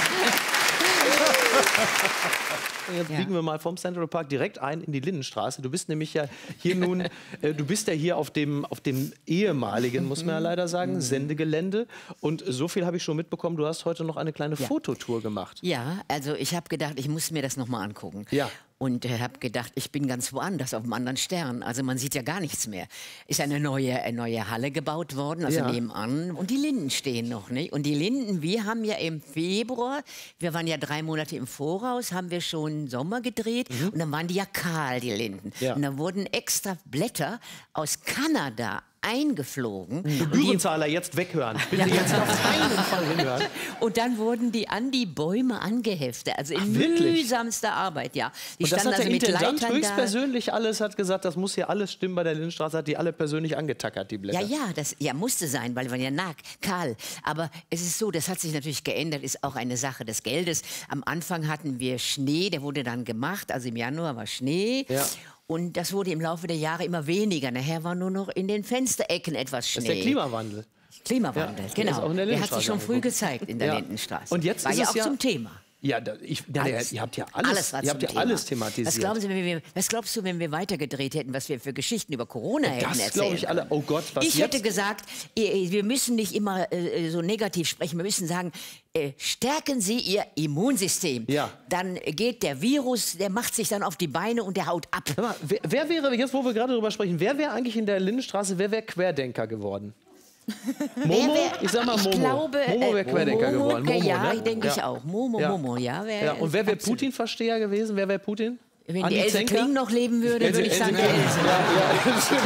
Jetzt Ja. biegen wir mal vom Central Park direkt ein in die Lindenstraße. Du bist nämlich ja hier nun, äh, du bist ja hier auf dem, auf dem ehemaligen, muss man ja leider sagen, Sendegelände. Und so viel habe ich schon mitbekommen, du hast heute noch eine kleine Ja. Fototour gemacht. Ja, also ich habe gedacht, ich muss mir das noch mal angucken. Ja. Und äh, habe gedacht, ich bin ganz woanders, auf einem anderen Stern. Also man sieht ja gar nichts mehr. Ist eine neue, eine neue Halle gebaut worden, also Ja. nebenan. Und die Linden stehen noch, nicht? Und die Linden, wir haben ja im Februar, wir waren ja drei Monate im Voraus, haben wir schon Sommer gedreht. Mhm. Und dann waren die ja kahl, die Linden. Ja. Und dann wurden extra Blätter aus Kanada eingeflogen. Gebührenzahler jetzt weghören. Bitte jetzt auf keinen Fall hinhören. Und dann wurden die an die Bäume angeheftet. Also in wirklich? mühsamster Arbeit, ja. Die Und das standen hat der also mit Intendant Leitern da. höchstpersönlich alles, hat gesagt, das muss hier alles stimmen bei der Lindenstraße, hat die alle persönlich angetackert, die Blätter. Ja, ja, das ja, musste sein, weil wir ja nah, kahl. Aber es ist so, das hat sich natürlich geändert, ist auch eine Sache des Geldes. Am Anfang hatten wir Schnee, der wurde dann gemacht, also im Januar war Schnee. Ja. Und das wurde im Laufe der Jahre immer weniger. Nachher war nur noch in den Fensterecken etwas Schnee. Das ist der Klimawandel. Klimawandel, Ja, der ist genau. auch in der Der hat sich Lindenstraße schon früh angeguckt. gezeigt in der Ja. Lindenstraße. Und jetzt war ist ja es auch ja- zum Thema. Ja, da, ich, ja, Alles. ihr habt ja alles, war ihr zum habt ja Thema. alles thematisiert. Was, glauben Sie, wenn wir, was glaubst du, wenn wir weitergedreht hätten, was wir für Geschichten über Corona hätten Das erzählt? glaube ich alle. Oh Gott, was Ich jetzt? hätte gesagt, ihr- wir müssen nicht immer äh, so negativ sprechen. Wir müssen sagen, äh, stärken Sie Ihr Immunsystem. Ja. Dann geht der Virus, der macht sich dann auf die Beine und der haut ab. Hör mal, wer, wer wäre, jetzt wo wir gerade darüber sprechen, wer wäre eigentlich in der Lindenstraße, wer wäre Querdenker geworden? Momo? wär- ich sag mal ich Momo. glaube, Momo wäre äh, Querdenker Momo, geworden. Momo, ja, ne? denke ich auch. Momo, Momo, ja, wär- ja. Und wer wäre absolut. Putin-Versteher gewesen? Wer wäre Putin? Wenn Andi die Else Zenker? Kling noch leben würde, Else- würde ich Else sagen, Kling. der Else. Ja, ja, stimmt.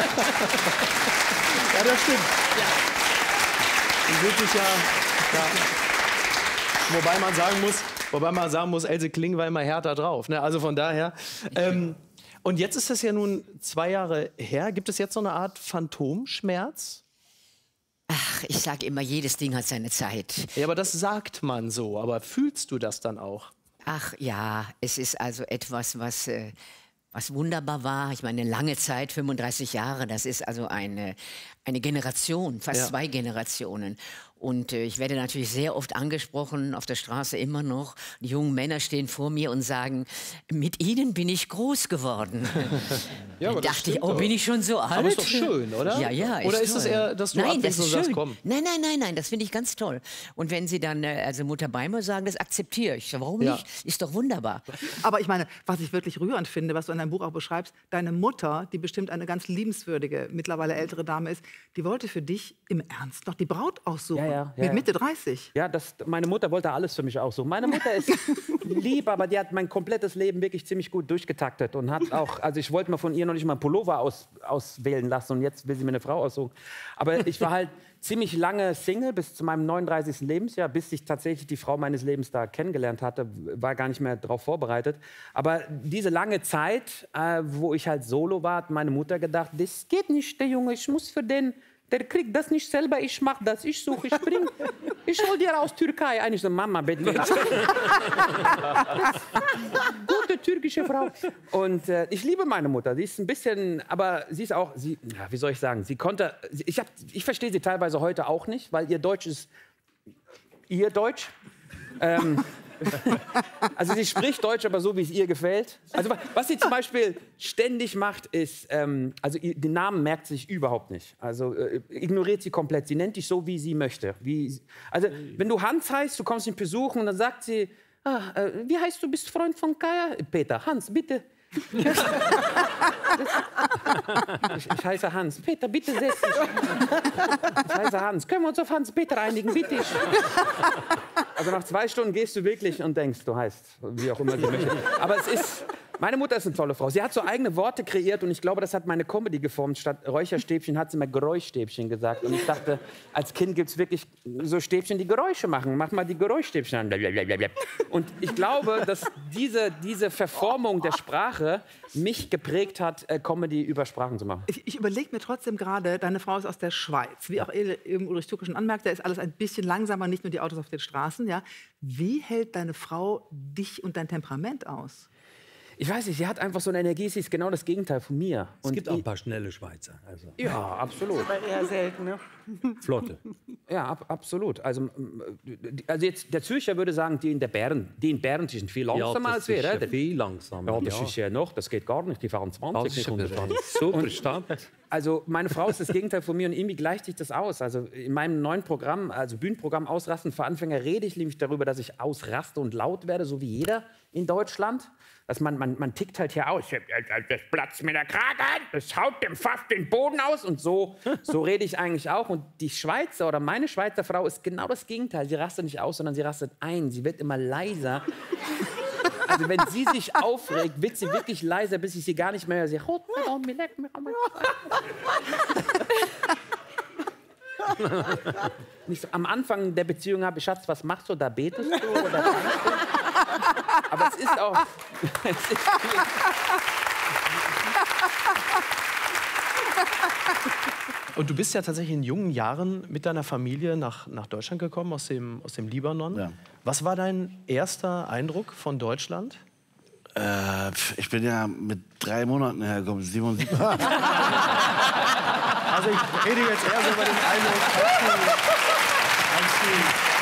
Ja, das stimmt. Die wirklich ja, ja. Wobei man sagen muss, wobei man sagen muss, Else Kling war immer härter drauf. Ne? Also von daher. Ähm, und jetzt ist das ja nun zwei Jahre her. Gibt es jetzt so eine Art Phantomschmerz? Ach, ich sage immer, jedes Ding hat seine Zeit. Ja, aber das sagt man so. Aber fühlst du das dann auch? Ach ja, es ist also etwas, was, äh, was wunderbar war. Ich meine, lange Zeit, fünfunddreißig Jahre, das ist also eine, eine Generation, fast Ja. zwei Generationen. Und äh, ich werde natürlich sehr oft angesprochen, auf der Straße immer noch. Die jungen Männer stehen vor mir und sagen, mit ihnen bin ich groß geworden. Ja, aber Dann das dachte ich, stimmt oh, doch. bin ich schon so alt? Aber ist doch schön, oder? Ja, ja. Oder ist es toll. eher, dass du nein, abwinkst das ist und sagst, schön. komm? Nein, nein, nein, nein, das finde ich ganz toll. Und wenn sie dann, äh, also Mutter Beimer sagen, das akzeptiere ich. Warum Ja. nicht? Ist doch wunderbar. Aber ich meine, was ich wirklich rührend finde, was du in deinem Buch auch beschreibst, deine Mutter, die bestimmt eine ganz liebenswürdige, mittlerweile ältere Dame ist, die wollte für dich im Ernst noch die Braut aussuchen. Ja, ja, ja, mit ja. Mitte dreißig. Ja, das, meine Mutter wollte alles für mich aussuchen. Meine Mutter ist lieb, aber die hat mein komplettes Leben wirklich ziemlich gut durchgetaktet und hat auch, also ich wollte mir von ihr noch nicht mal einen Pullover aus, auswählen lassen und jetzt will sie mir eine Frau aussuchen. Aber ich war halt ziemlich lange Single bis zu meinem neununddreißigsten Lebensjahr, bis ich tatsächlich die Frau meines Lebens da kennengelernt hatte, war gar nicht mehr darauf vorbereitet. Aber diese lange Zeit, äh, wo ich halt solo war, hat meine Mutter gedacht, das geht nicht, der Junge, ich muss für den, der kriegt das nicht selber, ich mach das, ich suche, ich bring, ich hol dir aus Türkei. Eigentlich so, Mama, bitte. Gute türkische Frau. Und äh, ich liebe meine Mutter. Sie ist ein bisschen, aber sie ist auch, sie, ja, wie soll ich sagen, sie konnte, sie, ich, hab, ich verstehe sie teilweise heute auch nicht, weil ihr Deutsch ist ihr Deutsch. Ähm, also sie spricht Deutsch, aber so, wie es ihr gefällt. Also was sie zum Beispiel ständig macht, ist, ähm, also ihr- den Namen merkt sie sich überhaupt nicht. Also äh, ignoriert sie komplett. Sie nennt dich so, wie sie möchte. Wie, also wenn du Hans heißt, du kommst mich besuchen und dann sagt sie, ah, äh, wie heißt du, bist Freund von Kaya? Peter, Hans, bitte. ich, ich heiße Hans. Peter, bitte setz dich. Ich heiße Hans. Können wir uns auf Hans-Peter einigen, bitte? Also nach zwei Stunden gehst du wirklich und denkst, du heißt, wie auch immer sie möchte. Aber es ist... Meine Mutter ist eine tolle Frau. Sie hat so eigene Worte kreiert und ich glaube, das hat meine Comedy geformt. Statt Räucherstäbchen hat sie mal Geräuschstäbchen gesagt. Und ich dachte, als Kind gibt es wirklich so Stäbchen, die Geräusche machen. Mach mal die Geräuschstäbchen an. Und ich glaube, dass diese, diese Verformung der Sprache mich geprägt hat, Comedy über Sprachen zu machen. Ich, ich überlege mir trotzdem gerade, deine Frau ist aus der Schweiz. Wie auch eben Ulrich Tucke schon anmerkt, da ist alles ein bisschen langsamer, nicht nur die Autos auf den Straßen. Ja? Wie hält deine Frau dich und dein Temperament aus? Ich weiß nicht, sie hat einfach so eine Energie, sie ist genau das Gegenteil von mir. Es gibt auch ein paar schnelle Schweizer. Also. Ja, absolut. Aber eher selten, ne? Flotte. Ja, ab, absolut. Also, also jetzt, der Zürcher würde sagen, die in der Bern, die in Bern die sind viel langsamer ja, als wir. Ja viel langsamer. Ja, das ja. ist ja noch, das geht gar nicht, die fahren zwanzig Sekunden. Super Stadt. Also meine Frau ist das Gegenteil von mir und irgendwie gleicht sich das aus. Also in meinem neuen Programm, also Bühnenprogramm Ausrasten für Anfänger, rede ich nämlich darüber, dass ich ausraste und laut werde, so wie jeder in Deutschland. Dass man, man, man tickt halt hier aus, das platzt mir der Kragen, das haut dem fast den Boden aus und so, so rede ich eigentlich auch. Und die Schweizer oder meine Schweizer Frau ist genau das Gegenteil. Sie rastet nicht aus, sondern sie rastet ein. Sie wird immer leiser. Also wenn sie sich aufregt, wird sie wirklich leiser, bis ich sie gar nicht mehr höre. Sie haut mir auf, mir leckt mir auf. Nicht so, am Anfang der Beziehung habe ich, Schatz, was machst du, da betest du oder tanzt du? Aber es ist auch... Es ist Und du bist ja tatsächlich in jungen Jahren mit deiner Familie nach, nach Deutschland gekommen, aus dem, aus dem Libanon. Ja. Was war dein erster Eindruck von Deutschland? Äh, ich bin ja mit drei Monaten hergekommen, siebenundsiebzig. Also ich rede jetzt eher so über den Eindruck, als du, als du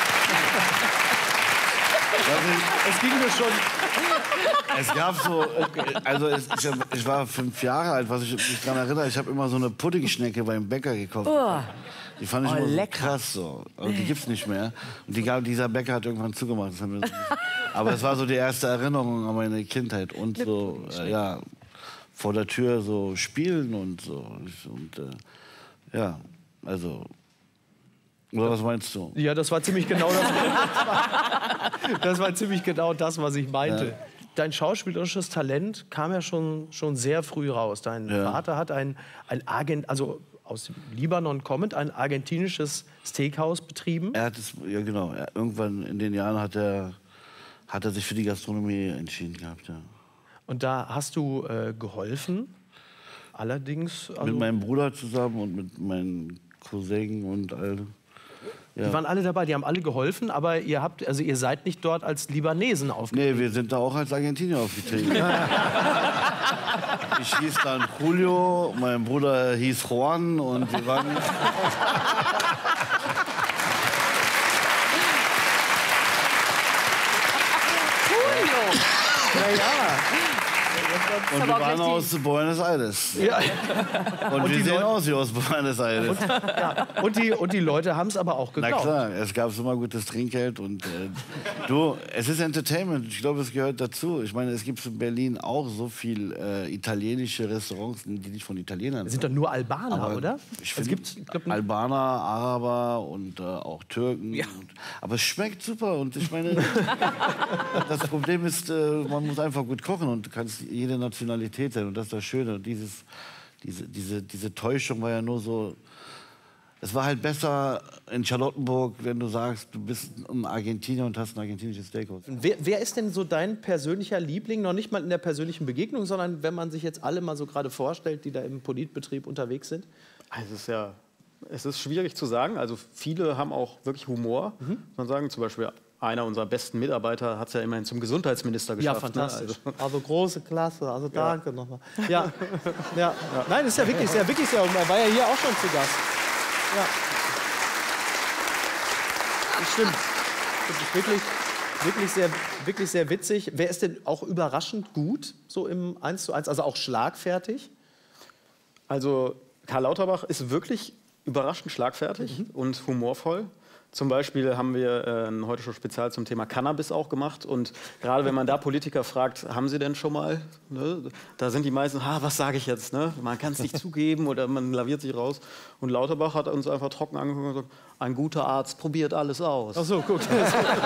es ging mir schon... Es gab so, also es, ich, ich war fünf Jahre alt, was ich mich daran erinnere, ich habe immer so eine Puddingschnecke beim Bäcker gekauft. Oh. Die fand ich Oh, immer so lecker. krass so. Und die gibt's nicht mehr. Und die gab, dieser Bäcker hat irgendwann zugemacht. Das haben wir, aber es war so die erste Erinnerung an meine Kindheit und so, äh, ja, vor der Tür so spielen und so. Und äh, ja, also... Oder was meinst du? Ja, das war ziemlich genau das. Das war ziemlich genau das, was ich meinte. Ja. Dein schauspielerisches Talent kam ja schon, schon sehr früh raus. Dein ja. Vater hat ein, ein Argent, also aus dem Libanon kommend, ein argentinisches Steakhouse betrieben. Er hat es, ja genau. Er, irgendwann in den Jahren hat er, hat er sich für die Gastronomie entschieden gehabt. Ja. Und da hast du äh, geholfen. Allerdings also mit meinem Bruder zusammen und mit meinen Cousinen und all. Ja. Die waren alle dabei, die haben alle geholfen, aber ihr habt, also ihr seid nicht dort als Libanesen aufgetreten. Nee, wir sind da auch als Argentinier aufgetreten. Ich hieß dann Julio, mein Bruder hieß Juan und wir waren... Julio! Ja, ja. Und wir waren aus Buenos Aires. Ja. Und, Und wir die sehen Leute- aus wie aus Buenos Aires. Und, ja. und, die, und die Leute haben es aber auch Na geglaubt. klar, es gab immer gutes Trinkgeld und äh, du, es ist Entertainment. Ich glaube, es gehört dazu. Ich meine, es gibt in Berlin auch so viel äh, italienische Restaurants, die nicht von Italienern Das sind doch nur Albaner, Aber oder? Ich Es finde, gibt- ich glaub, Albaner, Araber und äh, auch Türken. Und, aber es schmeckt super und ich meine, das Problem ist, äh, man muss einfach gut kochen und du kannst jede Nationalität sein und das ist das Schöne. Und dieses, diese, diese, diese Täuschung war ja nur so. Es war halt besser in Charlottenburg, wenn du sagst, du bist ein Argentinier und hast ein argentinisches Steakhouse. Wer, wer ist denn so dein persönlicher Liebling? Noch nicht mal in der persönlichen Begegnung, sondern wenn man sich jetzt alle mal so gerade vorstellt, die da im Politbetrieb unterwegs sind? Also es ist ja, es ist schwierig zu sagen. Also viele haben auch wirklich Humor. Mhm. Man sagen zum Beispiel, einer unserer besten Mitarbeiter hat es ja immerhin zum Gesundheitsminister Ja, geschafft. fantastisch. Ne? Also, Also große Klasse, also danke nochmal. Ja. Ja. Nein, das ist ja wirklich sehr, wirklich sehr, er war ja hier auch schon zu Gast. Ja. Das stimmt. Das ist wirklich, wirklich, sehr, wirklich sehr witzig. Wer ist denn auch überraschend gut, so im eins zu eins, also auch schlagfertig? Also Karl Lauterbach ist wirklich überraschend schlagfertig Mhm. und humorvoll. Zum Beispiel haben wir äh, ein heute schon Spezial zum Thema Cannabis auch gemacht. Und gerade wenn man da Politiker fragt, haben Sie denn schon mal? Ne? Da sind die meisten, ah, was sage ich jetzt? Ne? Man kann es nicht zugeben oder man laviert sich raus. Und Lauterbach hat uns einfach trocken angeguckt und gesagt, ein guter Arzt probiert alles aus. Ach so, gut. Na ja,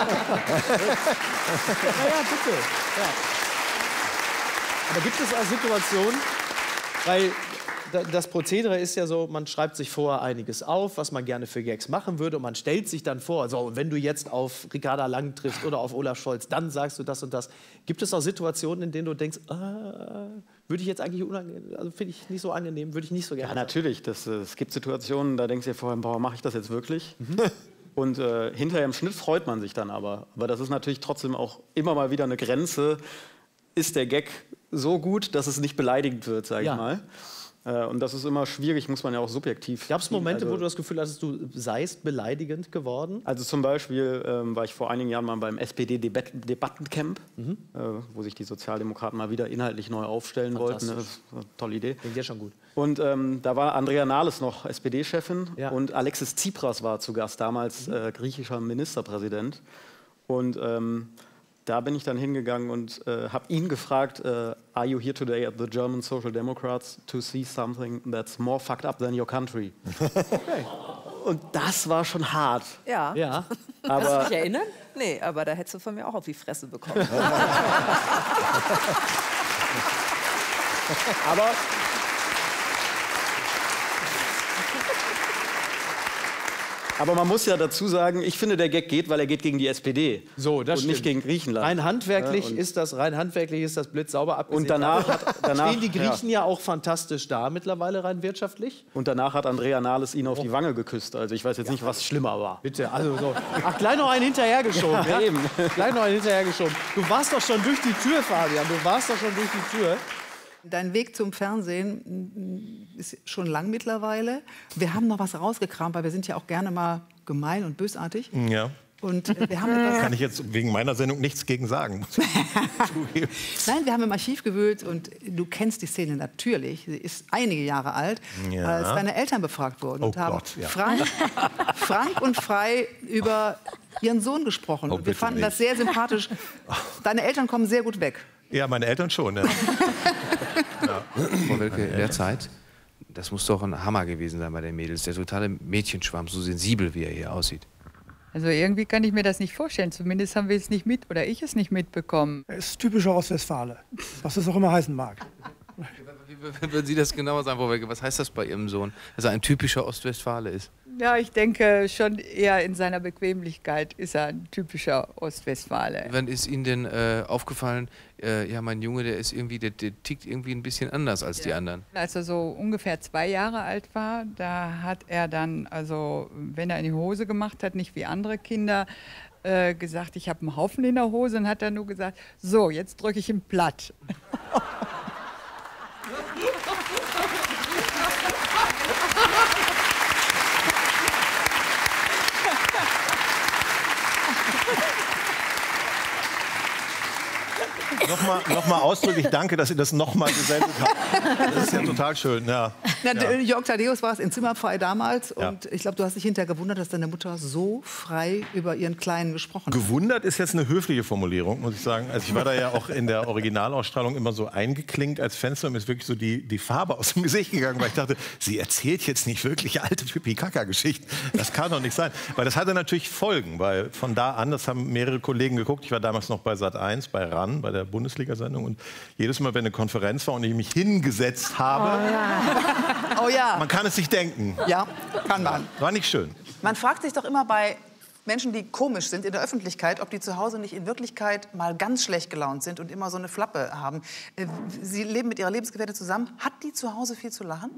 bitte. Ja. Aber gibt es auch Situationen, weil das Prozedere ist ja so, man schreibt sich vorher einiges auf, was man gerne für Gags machen würde und man stellt sich dann vor, so, wenn du jetzt auf Ricarda Lang triffst oder auf Olaf Scholz, dann sagst du das und das. Gibt es auch Situationen, in denen du denkst, ah, würde ich jetzt eigentlich unangenehm, also finde ich nicht so angenehm, würde ich nicht so gerne. Ja, natürlich. Das, es gibt Situationen, da denkst du dir vorher, boah, mache ich das jetzt wirklich? Mhm. Und äh, hinterher im Schnitt freut man sich dann aber. Aber das ist natürlich trotzdem auch immer mal wieder eine Grenze. Ist der Gag so gut, dass es nicht beleidigend wird, sage ich Ja. mal. Und das ist immer schwierig, muss man ja auch subjektiv. Gab es Momente, also, wo du das Gefühl hattest, du seist beleidigend geworden? Also zum Beispiel ähm, war ich vor einigen Jahren mal beim S P D-Debattencamp, Mhm. äh, wo sich die Sozialdemokraten mal wieder inhaltlich neu aufstellen wollten. Das ist eine tolle Idee. Klingt ja schon gut. Und ähm, da war Andrea Nahles noch S P D-Chefin Ja. und Alexis Tsipras war zu Gast, damals äh, griechischer Ministerpräsident. Und ähm, da bin ich dann hingegangen und äh, habe ihn gefragt, äh, are you here today at the German Social Democrats to see something that's more fucked up than your country? Okay. Und das war schon hart. Ja. Ja. Aber Kannst du dich erinnern? Nee, aber da hättest du von mir auch auf die Fresse bekommen. Aber Aber man muss ja dazu sagen, ich finde, der Gag geht, weil er geht gegen die S P D. So, das und nicht stimmt. gegen Griechenland. Rein handwerklich Ja, ist das, rein handwerklich ist das blitzsauber abgesehen. Und danach hat- danach- stehen die Griechen ja. auch fantastisch da mittlerweile rein wirtschaftlich. Und danach hat Andrea Nahles ihn auf die Wange geküsst. Also ich weiß jetzt nicht, was schlimmer war. Bitte, also so. Ach, gleich noch einen hinterhergeschoben. Ja, Ja, eben. Gleich noch einen hinterhergeschoben. Du warst doch schon durch die Tür, Fabian. Du warst doch schon durch die Tür. Dein Weg zum Fernsehen mm, ist schon lang mittlerweile. Wir haben noch was rausgekramt, weil wir sind ja auch gerne mal gemein und bösartig. Ja. Und äh, wir haben etwas Kann ich jetzt wegen meiner Sendung nichts gegen sagen. Nein, wir haben im Archiv gewühlt und du kennst die Szene natürlich. Sie ist einige Jahre alt, Ja. als deine Eltern befragt wurden Oh und haben Gott, ja. frank, frank und frei über ihren Sohn gesprochen. Oh, und wir bitte fanden das nicht. sehr sympathisch. Deine Eltern kommen sehr gut weg. Ja, meine Eltern schon. Ja. Frau Welke, in der Zeit, das muss doch ein Hammer gewesen sein bei den Mädels. Der totale Mädchenschwarm, so sensibel, wie er hier aussieht. Also irgendwie kann ich mir das nicht vorstellen. Zumindest haben wir es nicht mit oder ich es nicht mitbekommen. Er ist typischer Ostwestfale, was es auch immer heißen mag. Wie würden Sie das genauer sagen, Frau Welke? Was heißt das bei Ihrem Sohn, dass er ein typischer Ostwestfale ist? Ja, ich denke schon eher in seiner Bequemlichkeit ist er ein typischer Ostwestfale. Wann ist Ihnen denn äh, aufgefallen, äh, ja, mein Junge, der ist irgendwie, der, der tickt irgendwie ein bisschen anders als die anderen? Als er so ungefähr zwei Jahre alt war, da hat er dann, also wenn er in die Hose gemacht hat, nicht wie andere Kinder, äh, gesagt, ich habe einen Haufen in der Hose, und hat er nur gesagt, so, jetzt drücke ich ihn platt. Nochmal noch mal ausdrücklich danke, dass ihr das nochmal gesendet habt. Das ist ja total schön. Ja. Na, Ja. Jörg Thaddeus war es in Zimmerfrei damals. Ja. Und ich glaube, du hast dich hinterher gewundert, dass deine Mutter so frei über ihren Kleinen gesprochen hat. Gewundert ist jetzt eine höfliche Formulierung, muss ich sagen. Also ich war da ja auch in der Originalausstrahlung immer so eingeklinkt als Fenster. Mir ist wirklich so die, die Farbe aus dem Gesicht gegangen, weil ich dachte, sie erzählt jetzt nicht wirklich alte Pipi-Kaka-Geschichten. Das kann doch nicht sein. Weil das hatte natürlich Folgen, weil von da an, das haben mehrere Kollegen geguckt. Ich war damals noch bei Sat eins, bei R A N, bei der Bundesliga-Sendung. Und jedes Mal, wenn eine Konferenz war und ich mich hingesetzt habe, Oh ja. Oh ja. man kann es sich denken. Ja, kann man. War nicht schön. Man fragt sich doch immer bei Menschen, die komisch sind in der Öffentlichkeit, ob die zu Hause nicht in Wirklichkeit mal ganz schlecht gelaunt sind und immer so eine Flappe haben. Äh, Sie leben mit Ihrer Lebensgefährtin zusammen. Hat die zu Hause viel zu lachen?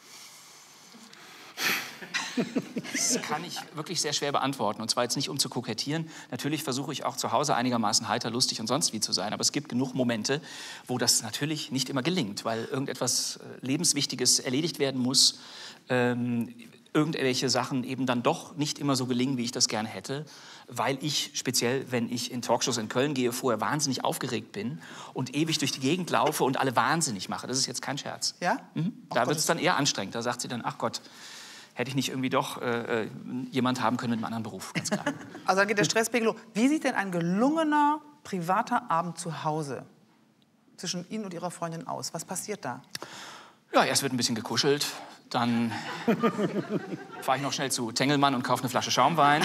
Das kann ich wirklich sehr schwer beantworten. Und zwar jetzt nicht, um zu kokettieren. Natürlich versuche ich auch zu Hause einigermaßen heiter, lustig und sonst wie zu sein. Aber es gibt genug Momente, wo das natürlich nicht immer gelingt, weil irgendetwas Lebenswichtiges erledigt werden muss. Ähm, irgendwelche Sachen eben dann doch nicht immer so gelingen, wie ich das gerne hätte. Weil ich, speziell wenn ich in Talkshows in Köln gehe, vorher wahnsinnig aufgeregt bin und ewig durch die Gegend laufe und alle wahnsinnig mache. Das ist jetzt kein Scherz. Ja? Mhm. Da wird es dann eher anstrengend. Da sagt sie dann, ach Gott, hätte ich nicht irgendwie doch äh, jemand haben können mit einem anderen Beruf, ganz klar. Also dann geht der Stresspegel hoch. Wie sieht denn ein gelungener privater Abend zu Hause zwischen Ihnen und Ihrer Freundin aus? Was passiert da? Ja, erst wird ein bisschen gekuschelt, dann fahre ich noch schnell zu Tengelmann und kaufe eine Flasche Schaumwein.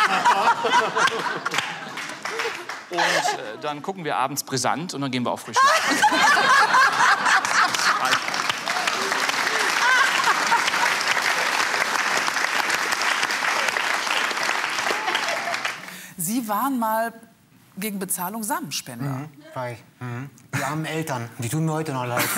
Und äh, dann gucken wir abends brisant und dann gehen wir auch frisch schlafen. Sie waren mal gegen Bezahlung Samenspender. Mhm, war ich. Mhm. Die armen Eltern, die tun mir heute noch leid.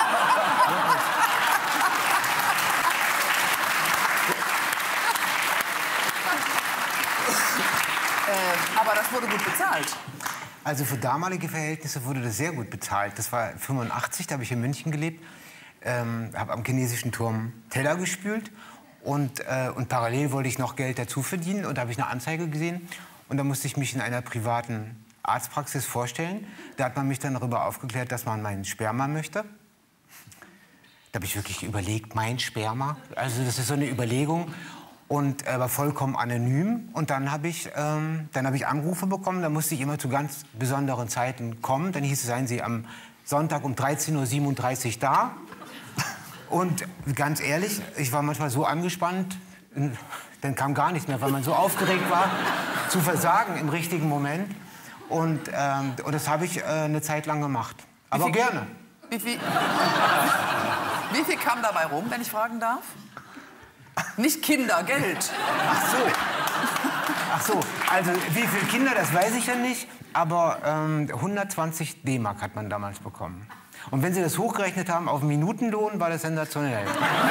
äh, aber das wurde gut bezahlt. Also für damalige Verhältnisse wurde das sehr gut bezahlt. Das war fünfundachtzig, da habe ich in München gelebt. Ähm, habe am chinesischen Turm Teller gespült. Und, äh, und parallel wollte ich noch Geld dazu verdienen. Und da habe ich eine Anzeige gesehen. Und da musste ich mich in einer privaten Arztpraxis vorstellen. Da hat man mich dann darüber aufgeklärt, dass man meinen Sperma möchte. Da habe ich wirklich überlegt, mein Sperma. Also das ist so eine Überlegung. Und er war vollkommen anonym. Und dann habe ich, ähm, dann habe ich Anrufe bekommen. Da musste ich immer zu ganz besonderen Zeiten kommen. Dann hieß es, seien Sie am Sonntag um dreizehn Uhr siebenunddreißig da. Und ganz ehrlich, ich war manchmal so angespannt, dann kam gar nichts mehr, weil man so aufgeregt war, zu versagen im richtigen Moment. Und, ähm, und das habe ich äh, eine Zeit lang gemacht. Aber Wie viel, gerne. Wie viel, wie viel kam dabei rum, wenn ich fragen darf? Nicht Kinder, Geld. Ach so. Ach so, also wie viele Kinder, das weiß ich ja nicht. Aber ähm, hundertzwanzig D-Mark hat man damals bekommen. Und wenn Sie das hochgerechnet haben auf Minutenlohn, war das sensationell.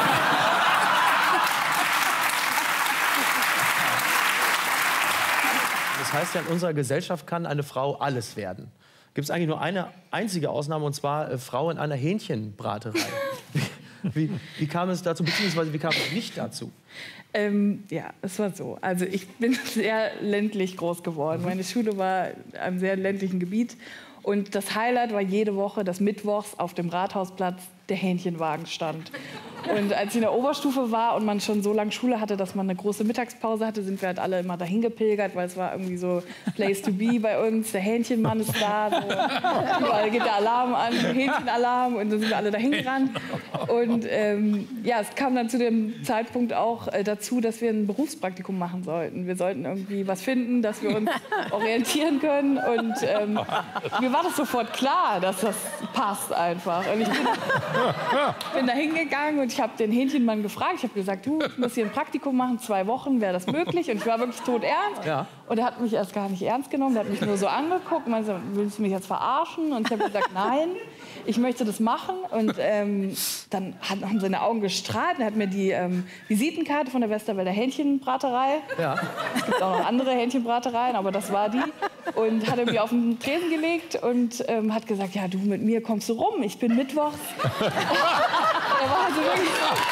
Das heißt ja, in unserer Gesellschaft kann eine Frau alles werden. Gibt es eigentlich nur eine einzige Ausnahme, und zwar äh, Frau in einer Hähnchenbraterei. wie, wie kam es dazu, beziehungsweise wie kam es nicht dazu? Ähm, ja, es war so. Also ich bin sehr ländlich groß geworden. Meine Schule war in einem sehr ländlichen Gebiet. Und das Highlight war jede Woche, dass mittwochs auf dem Rathausplatz der Hähnchenwagen stand. Und als ich in der Oberstufe war und man schon so lange Schule hatte, dass man eine große Mittagspause hatte, sind wir halt alle immer dahin gepilgert, weil es war irgendwie so Place to be bei uns. Der Hähnchenmann ist da, so. Überall geht der Alarm an, Hähnchenalarm, und dann sind wir alle dahin gerannt. Und ähm, ja, es kam dann zu dem Zeitpunkt auch äh, dazu, dass wir ein Berufspraktikum machen sollten. Wir sollten irgendwie was finden, dass wir uns orientieren können. Und ähm, mir war das sofort klar, dass das passt einfach. Und ich bin, bin da hingegangen und ich habe den Hähnchenmann gefragt. Ich habe gesagt, du, ich muss hier ein Praktikum machen, zwei Wochen, wäre das möglich? Und ich war wirklich todernst. Ja. Und er hat mich erst gar nicht ernst genommen. Der hat mich nur so angeguckt und meinte, willst du mich jetzt verarschen? Und ich habe gesagt, nein, ich möchte das machen. Und ähm, dann hat, haben seine Augen gestrahlt. Er hat mir die ähm, Visitenkarte von der Westerwälder Hähnchenbraterei. Ja. Es gibt auch noch andere Hähnchenbratereien, aber das war die. Und hat er mir auf den Tresen gelegt und ähm, hat gesagt, ja, du, mit mir kommst du rum. Ich bin mittwochs. Er war also wirklich...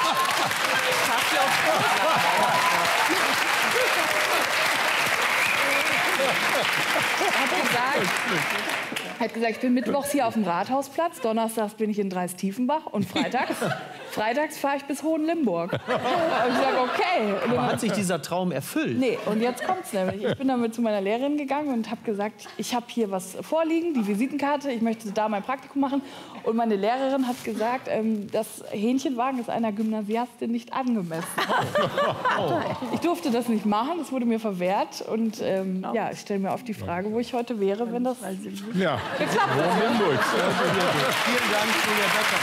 Er hat gesagt, er hat gesagt, ich bin mittwochs hier auf dem Rathausplatz, donnerstags bin ich in Dreistiefenbach und freitags, freitags fahre ich bis Hohenlimburg. Und ich sage, okay. Und Aber hat sich dieser Traum erfüllt? Nee, und jetzt kommt's nämlich. Ich bin damit zu meiner Lehrerin gegangen und habe gesagt, ich habe hier was vorliegen, die Visitenkarte, ich möchte da mein Praktikum machen. Und meine Lehrerin hat gesagt, ähm, das Hähnchenwagen ist einer Gymnasiastin nicht angemessen. Ich durfte das nicht machen, das wurde mir verwehrt. Und ähm, ja, ich stelle mir auf die Frage, wo ich heute wäre, wenn das ja. geklappt hätte. Vielen Dank, Julia Becker.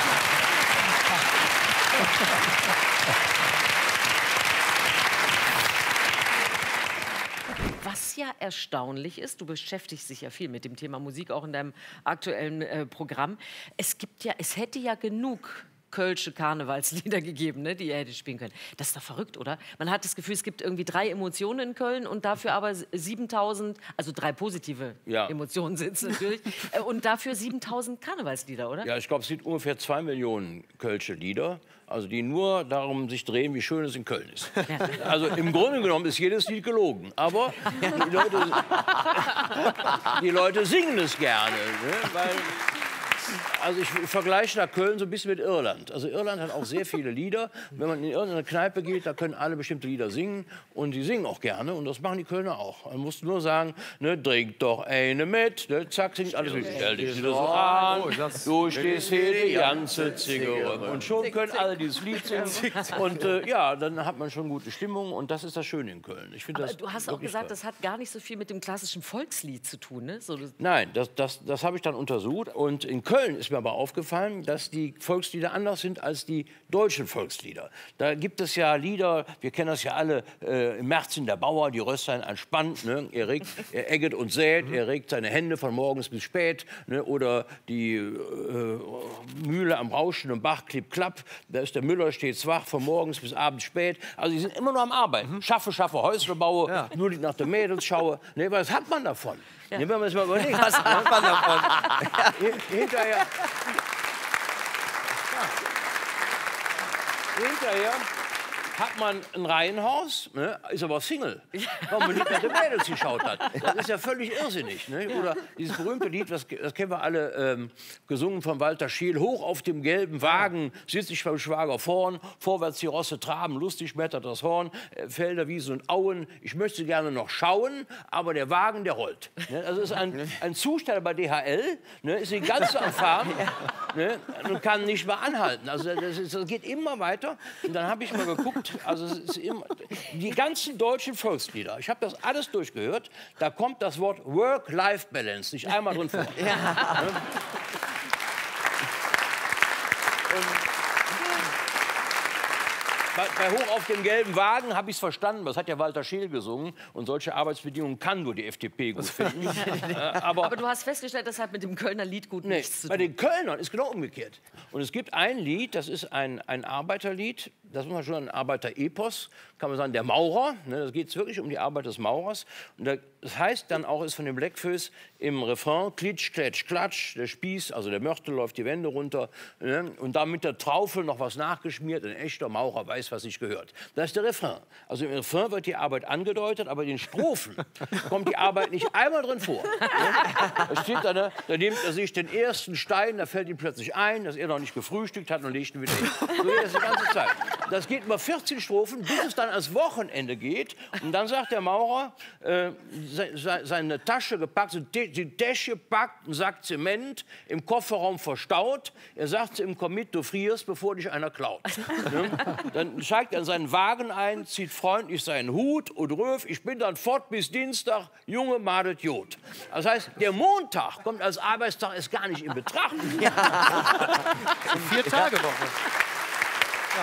Was ja erstaunlich ist, du beschäftigst dich ja viel mit dem Thema Musik, auch in deinem aktuellen äh, Programm. Es gibt ja, es hätte ja genug kölsche Karnevalslieder gegeben, ne, die ihr hättet spielen können. Das ist doch verrückt, oder? Man hat das Gefühl, es gibt irgendwie drei Emotionen in Köln und dafür aber siebentausend, also drei positive Ja. Emotionen sind es natürlich, äh, und dafür siebentausend Karnevalslieder, oder? Ja, ich glaube, es sind ungefähr zwei Millionen kölsche Lieder, also die nur darum sich drehen, wie schön es in Köln ist. Also im Grunde genommen ist jedes Lied gelogen, aber die Leute, die Leute singen es gerne, ne? Weil Also ich vergleiche da Köln so ein bisschen mit Irland. Also Irland hat auch sehr viele Lieder. Wenn man in irgendeine Kneipe geht, da können alle bestimmte Lieder singen. Und die singen auch gerne. Und das machen die Kölner auch. Man muss nur sagen, ne, trink doch eine mit. Ne, zack, singt alles mit. Stell dich wieder so an. Du stehst hier die ganze Zigarre. Und schon können alle dieses Lied singen. Und äh, ja, dann hat man schon gute Stimmung. Und das ist das Schöne in Köln. Ich finde Aber das du hast auch wirklich gesagt, toll. das hat gar nicht so viel mit dem klassischen Volkslied zu tun, ne? So, Nein, das, das, das habe ich dann untersucht. Und in Köln ist mir aber aufgefallen, dass die Volkslieder anders sind als die deutschen Volkslieder. Da gibt es ja Lieder, wir kennen das ja alle, äh, im März in der Bauer, die Röstlein anspannt, ne? er, regt, er egget und sät, er regt seine Hände von morgens bis spät, ne? Oder die äh, Mühle am rauschenden Bach, klipp, klapp, da ist der Müller stets wach, von morgens bis abends spät. Also die sind immer nur am Arbeiten. Schaffe, schaffe, Häusle baue, ja. nur die nach den Mädels schaue. Ne, was hat man davon? Ja. Ne, wenn man es mal überlegt. Was hat man davon? Hinterher. Hinterher hat man ein Reihenhaus, ne, ist aber Single, weil man nicht nach den Mädels geschaut hat. Das ist ja völlig irrsinnig. Ne? Oder dieses berühmte Lied, das, das kennen wir alle, ähm, gesungen von Walter Scheel, hoch auf dem gelben Wagen sitze ich beim Schwager vorn, vorwärts die Rosse traben, lustig schmettert das Horn, äh, Felder, Wiesen und Auen. Ich möchte gerne noch schauen, aber der Wagen, der rollt. Ne? Also ist ein, ein Zusteller bei D H L, ne, ist die ganze am Fahren, ne, und kann nicht mehr anhalten. Also das, ist, das geht immer weiter. Und dann habe ich mal geguckt, also es ist immer, die ganzen deutschen Volkslieder, ich habe das alles durchgehört, da kommt das Wort Work-Life-Balance nicht einmal drin vor. Ja. Bei, bei Hoch auf dem gelben Wagen habe ich es verstanden, das hat ja Walter Scheel gesungen. Und solche Arbeitsbedingungen kann nur die F D P gut finden. äh, aber, aber du hast festgestellt, das hat mit dem Kölner Lied gut nee, nichts zu tun. Bei den Kölnern ist genau umgekehrt. Und es gibt ein Lied, das ist ein, ein Arbeiterlied, das muss man schon ein Arbeiterepos, kann man sagen, der Maurer. Ne, da geht es wirklich um die Arbeit des Maurers. Und da, das heißt dann auch, ist von dem Blackfoes im Refrain, klitsch, kletsch, klatsch, der Spieß, also der Mörtel läuft die Wände runter. Ne, und da mit der Traufel noch was nachgeschmiert. Ein echter Maurer weiß, was sich gehört. Das ist der Refrain. Also im Refrain wird die Arbeit angedeutet, aber in den Strophen kommt die Arbeit nicht einmal drin vor. Ne? Da steht da, ne, da nimmt er sich den ersten Stein, da fällt ihm plötzlich ein, dass er noch nicht gefrühstückt hat und legt ihn wieder hin. So geht das die ganze Zeit. Das geht über vierzehn Strophen, bis es dann ans Wochenende geht. Und dann sagt der Maurer, äh, se seine Tasche gepackt, die Tasche packt, einen Sack Zement, im Kofferraum verstaut. Er sagt im Commit, du frierst, bevor dich einer klaut. Ne? Dann steigt er in seinen Wagen ein, zieht freundlich seinen Hut und ruft, ich bin dann fort bis Dienstag, Junge, madet Jod. Das heißt, der Montag kommt als Arbeitstag erst gar nicht in Betracht. Ja. Vier Tage Woche. Ja.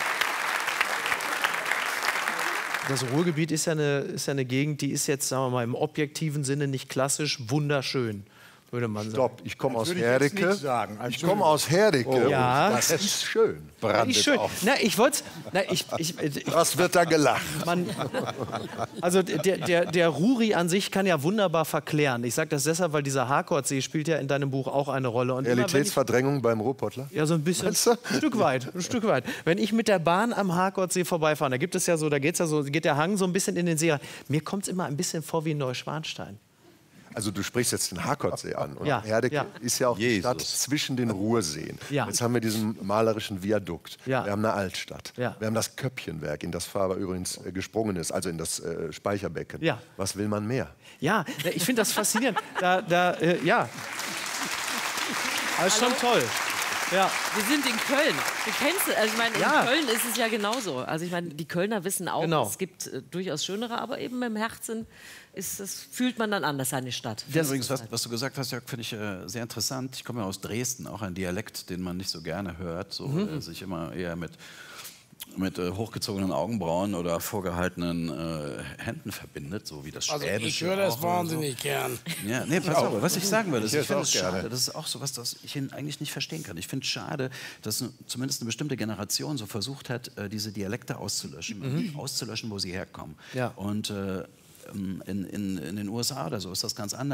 Das Ruhrgebiet ist ja, eine, ist ja eine Gegend, die ist jetzt, sagen wir mal, im objektiven Sinne nicht klassisch wunderschön, würde man sagen. Stopp, ich komme aus würde ich Herdecke. jetzt nicht sagen. Ich komme aus Herdecke. Oh. Ja. Das ist schön. Brandet Ist schön. auch. Na, ich wollte, ich, ich, ich, Was wird da gelacht? Man, also der, der, der Ruri an sich kann ja wunderbar verklären. Ich sage das deshalb, weil dieser Harkordsee spielt ja in deinem Buch auch eine Rolle. Und Realitätsverdrängung beim Ruhrpottler? Ja, so ein bisschen. Ein Stück weit, ein Stück weit. Wenn ich mit der Bahn am Harkordsee vorbeifahre, da gibt es ja so, da geht's ja so, geht der Hang so ein bisschen in den See rein. Mir kommt es immer ein bisschen vor wie in Neuschwanstein. Also du sprichst jetzt den Harkordsee an. Und Ja, Herdecke ja. ist ja auch die Stadt zwischen den Ruhrseen. Ja. Jetzt haben wir diesen malerischen Viadukt. Ja. Wir haben eine Altstadt. Ja. Wir haben das Köppchenwerk, in das Faber übrigens äh, gesprungen ist, also in das äh, Speicherbecken. Ja. Was will man mehr? Ja, ich finde das faszinierend. Da, da, äh, ja. Das ist schon toll. Ja. Wir sind in Köln. Du kennst es. Also ich meine, Ja. in Köln ist es ja genauso. Also ich meine, die Kölner wissen auch, Genau. es gibt äh, durchaus schönere, aber eben im Herzen ist, das fühlt man dann anders, seine Stadt. Das übrigens, was, was du gesagt hast, Jörg, finde ich äh, sehr interessant. Ich komme ja aus Dresden, auch ein Dialekt, den man nicht so gerne hört, so Mhm. äh, sich immer eher mit mit äh, hochgezogenen Augenbrauen oder vorgehaltenen äh, Händen verbindet, so wie das Also Schwäbische. ich höre das auch oder wahnsinnig gern. Ja, nee, pass Ich auf, auch. was ich sagen würde, Ich ist, ich höre finde es es auch gerne. schade, das ist auch so was, das ich eigentlich nicht verstehen kann. Ich finde es schade, dass ne- zumindest eine bestimmte Generation so versucht hat, äh, diese Dialekte auszulöschen, Mhm. auszulöschen, wo sie herkommen. Ja. Und äh, in, in, in den U S A oder so ist das ganz anders. Und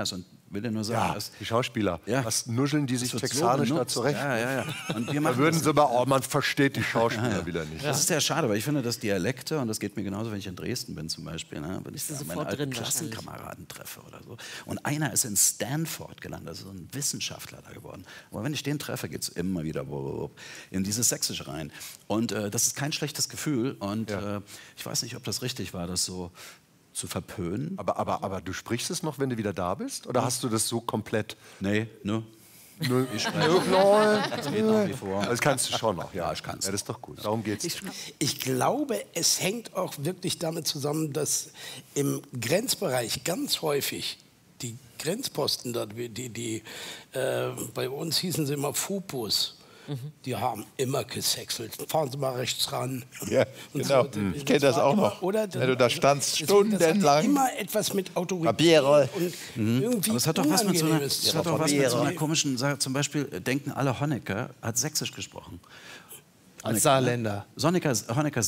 will dir nur sagen. Ja, dass, die Schauspieler. Ja. Was nuscheln die sich Das wird so texanisch da benutzt. zurecht? Ja, ja, ja. Und wir Da machen würden das- sie mal, oh, man versteht die Schauspieler Ja, ja. wieder nicht. Das ist sehr schade, weil ich finde, dass Dialekte, und das geht mir genauso, wenn ich in Dresden bin zum Beispiel, ne, wenn ich du da meine sofort alten drin wahrscheinlich. Klassenkameraden treffe oder so. Und einer ist in Stanford gelandet, also so ein Wissenschaftler da geworden. Aber wenn ich den treffe, geht es immer wieder in dieses Sächsische rein. Und äh, das ist kein schlechtes Gefühl. Und Ja. äh, ich weiß nicht, ob das richtig war, das so zu verpönen. Aber, aber, aber du sprichst es noch, wenn du wieder da bist? Oder hast du das so komplett? Nee, ne. Null. Ich spreche. Das geht nach wie vor. Das kannst du schon noch, ja. Ja, ich kann's. Ja, das ist doch gut. Darum geht's. Ich, ich glaube, es hängt auch wirklich damit zusammen, dass im Grenzbereich ganz häufig die Grenzposten dort, die, die, äh, bei uns hießen sie immer Fupus. Die haben immer gesächselt. Fahren Sie mal rechts ran. Ja, Und genau. so. Ich kenne das auch war noch. immer- Oder? Wenn du da standst, Deswegen, das hat stundenlang. immer etwas mit Autorität Papiere. und Mhm. irgendwie Aber es hat doch was mit so einer, Unangenehmes es zu hat doch was tun. mit so einer komischen Sache. Zum Beispiel denken alle, Honecker hat Sächsisch gesprochen. Als Saarländer. Honecker, Honecker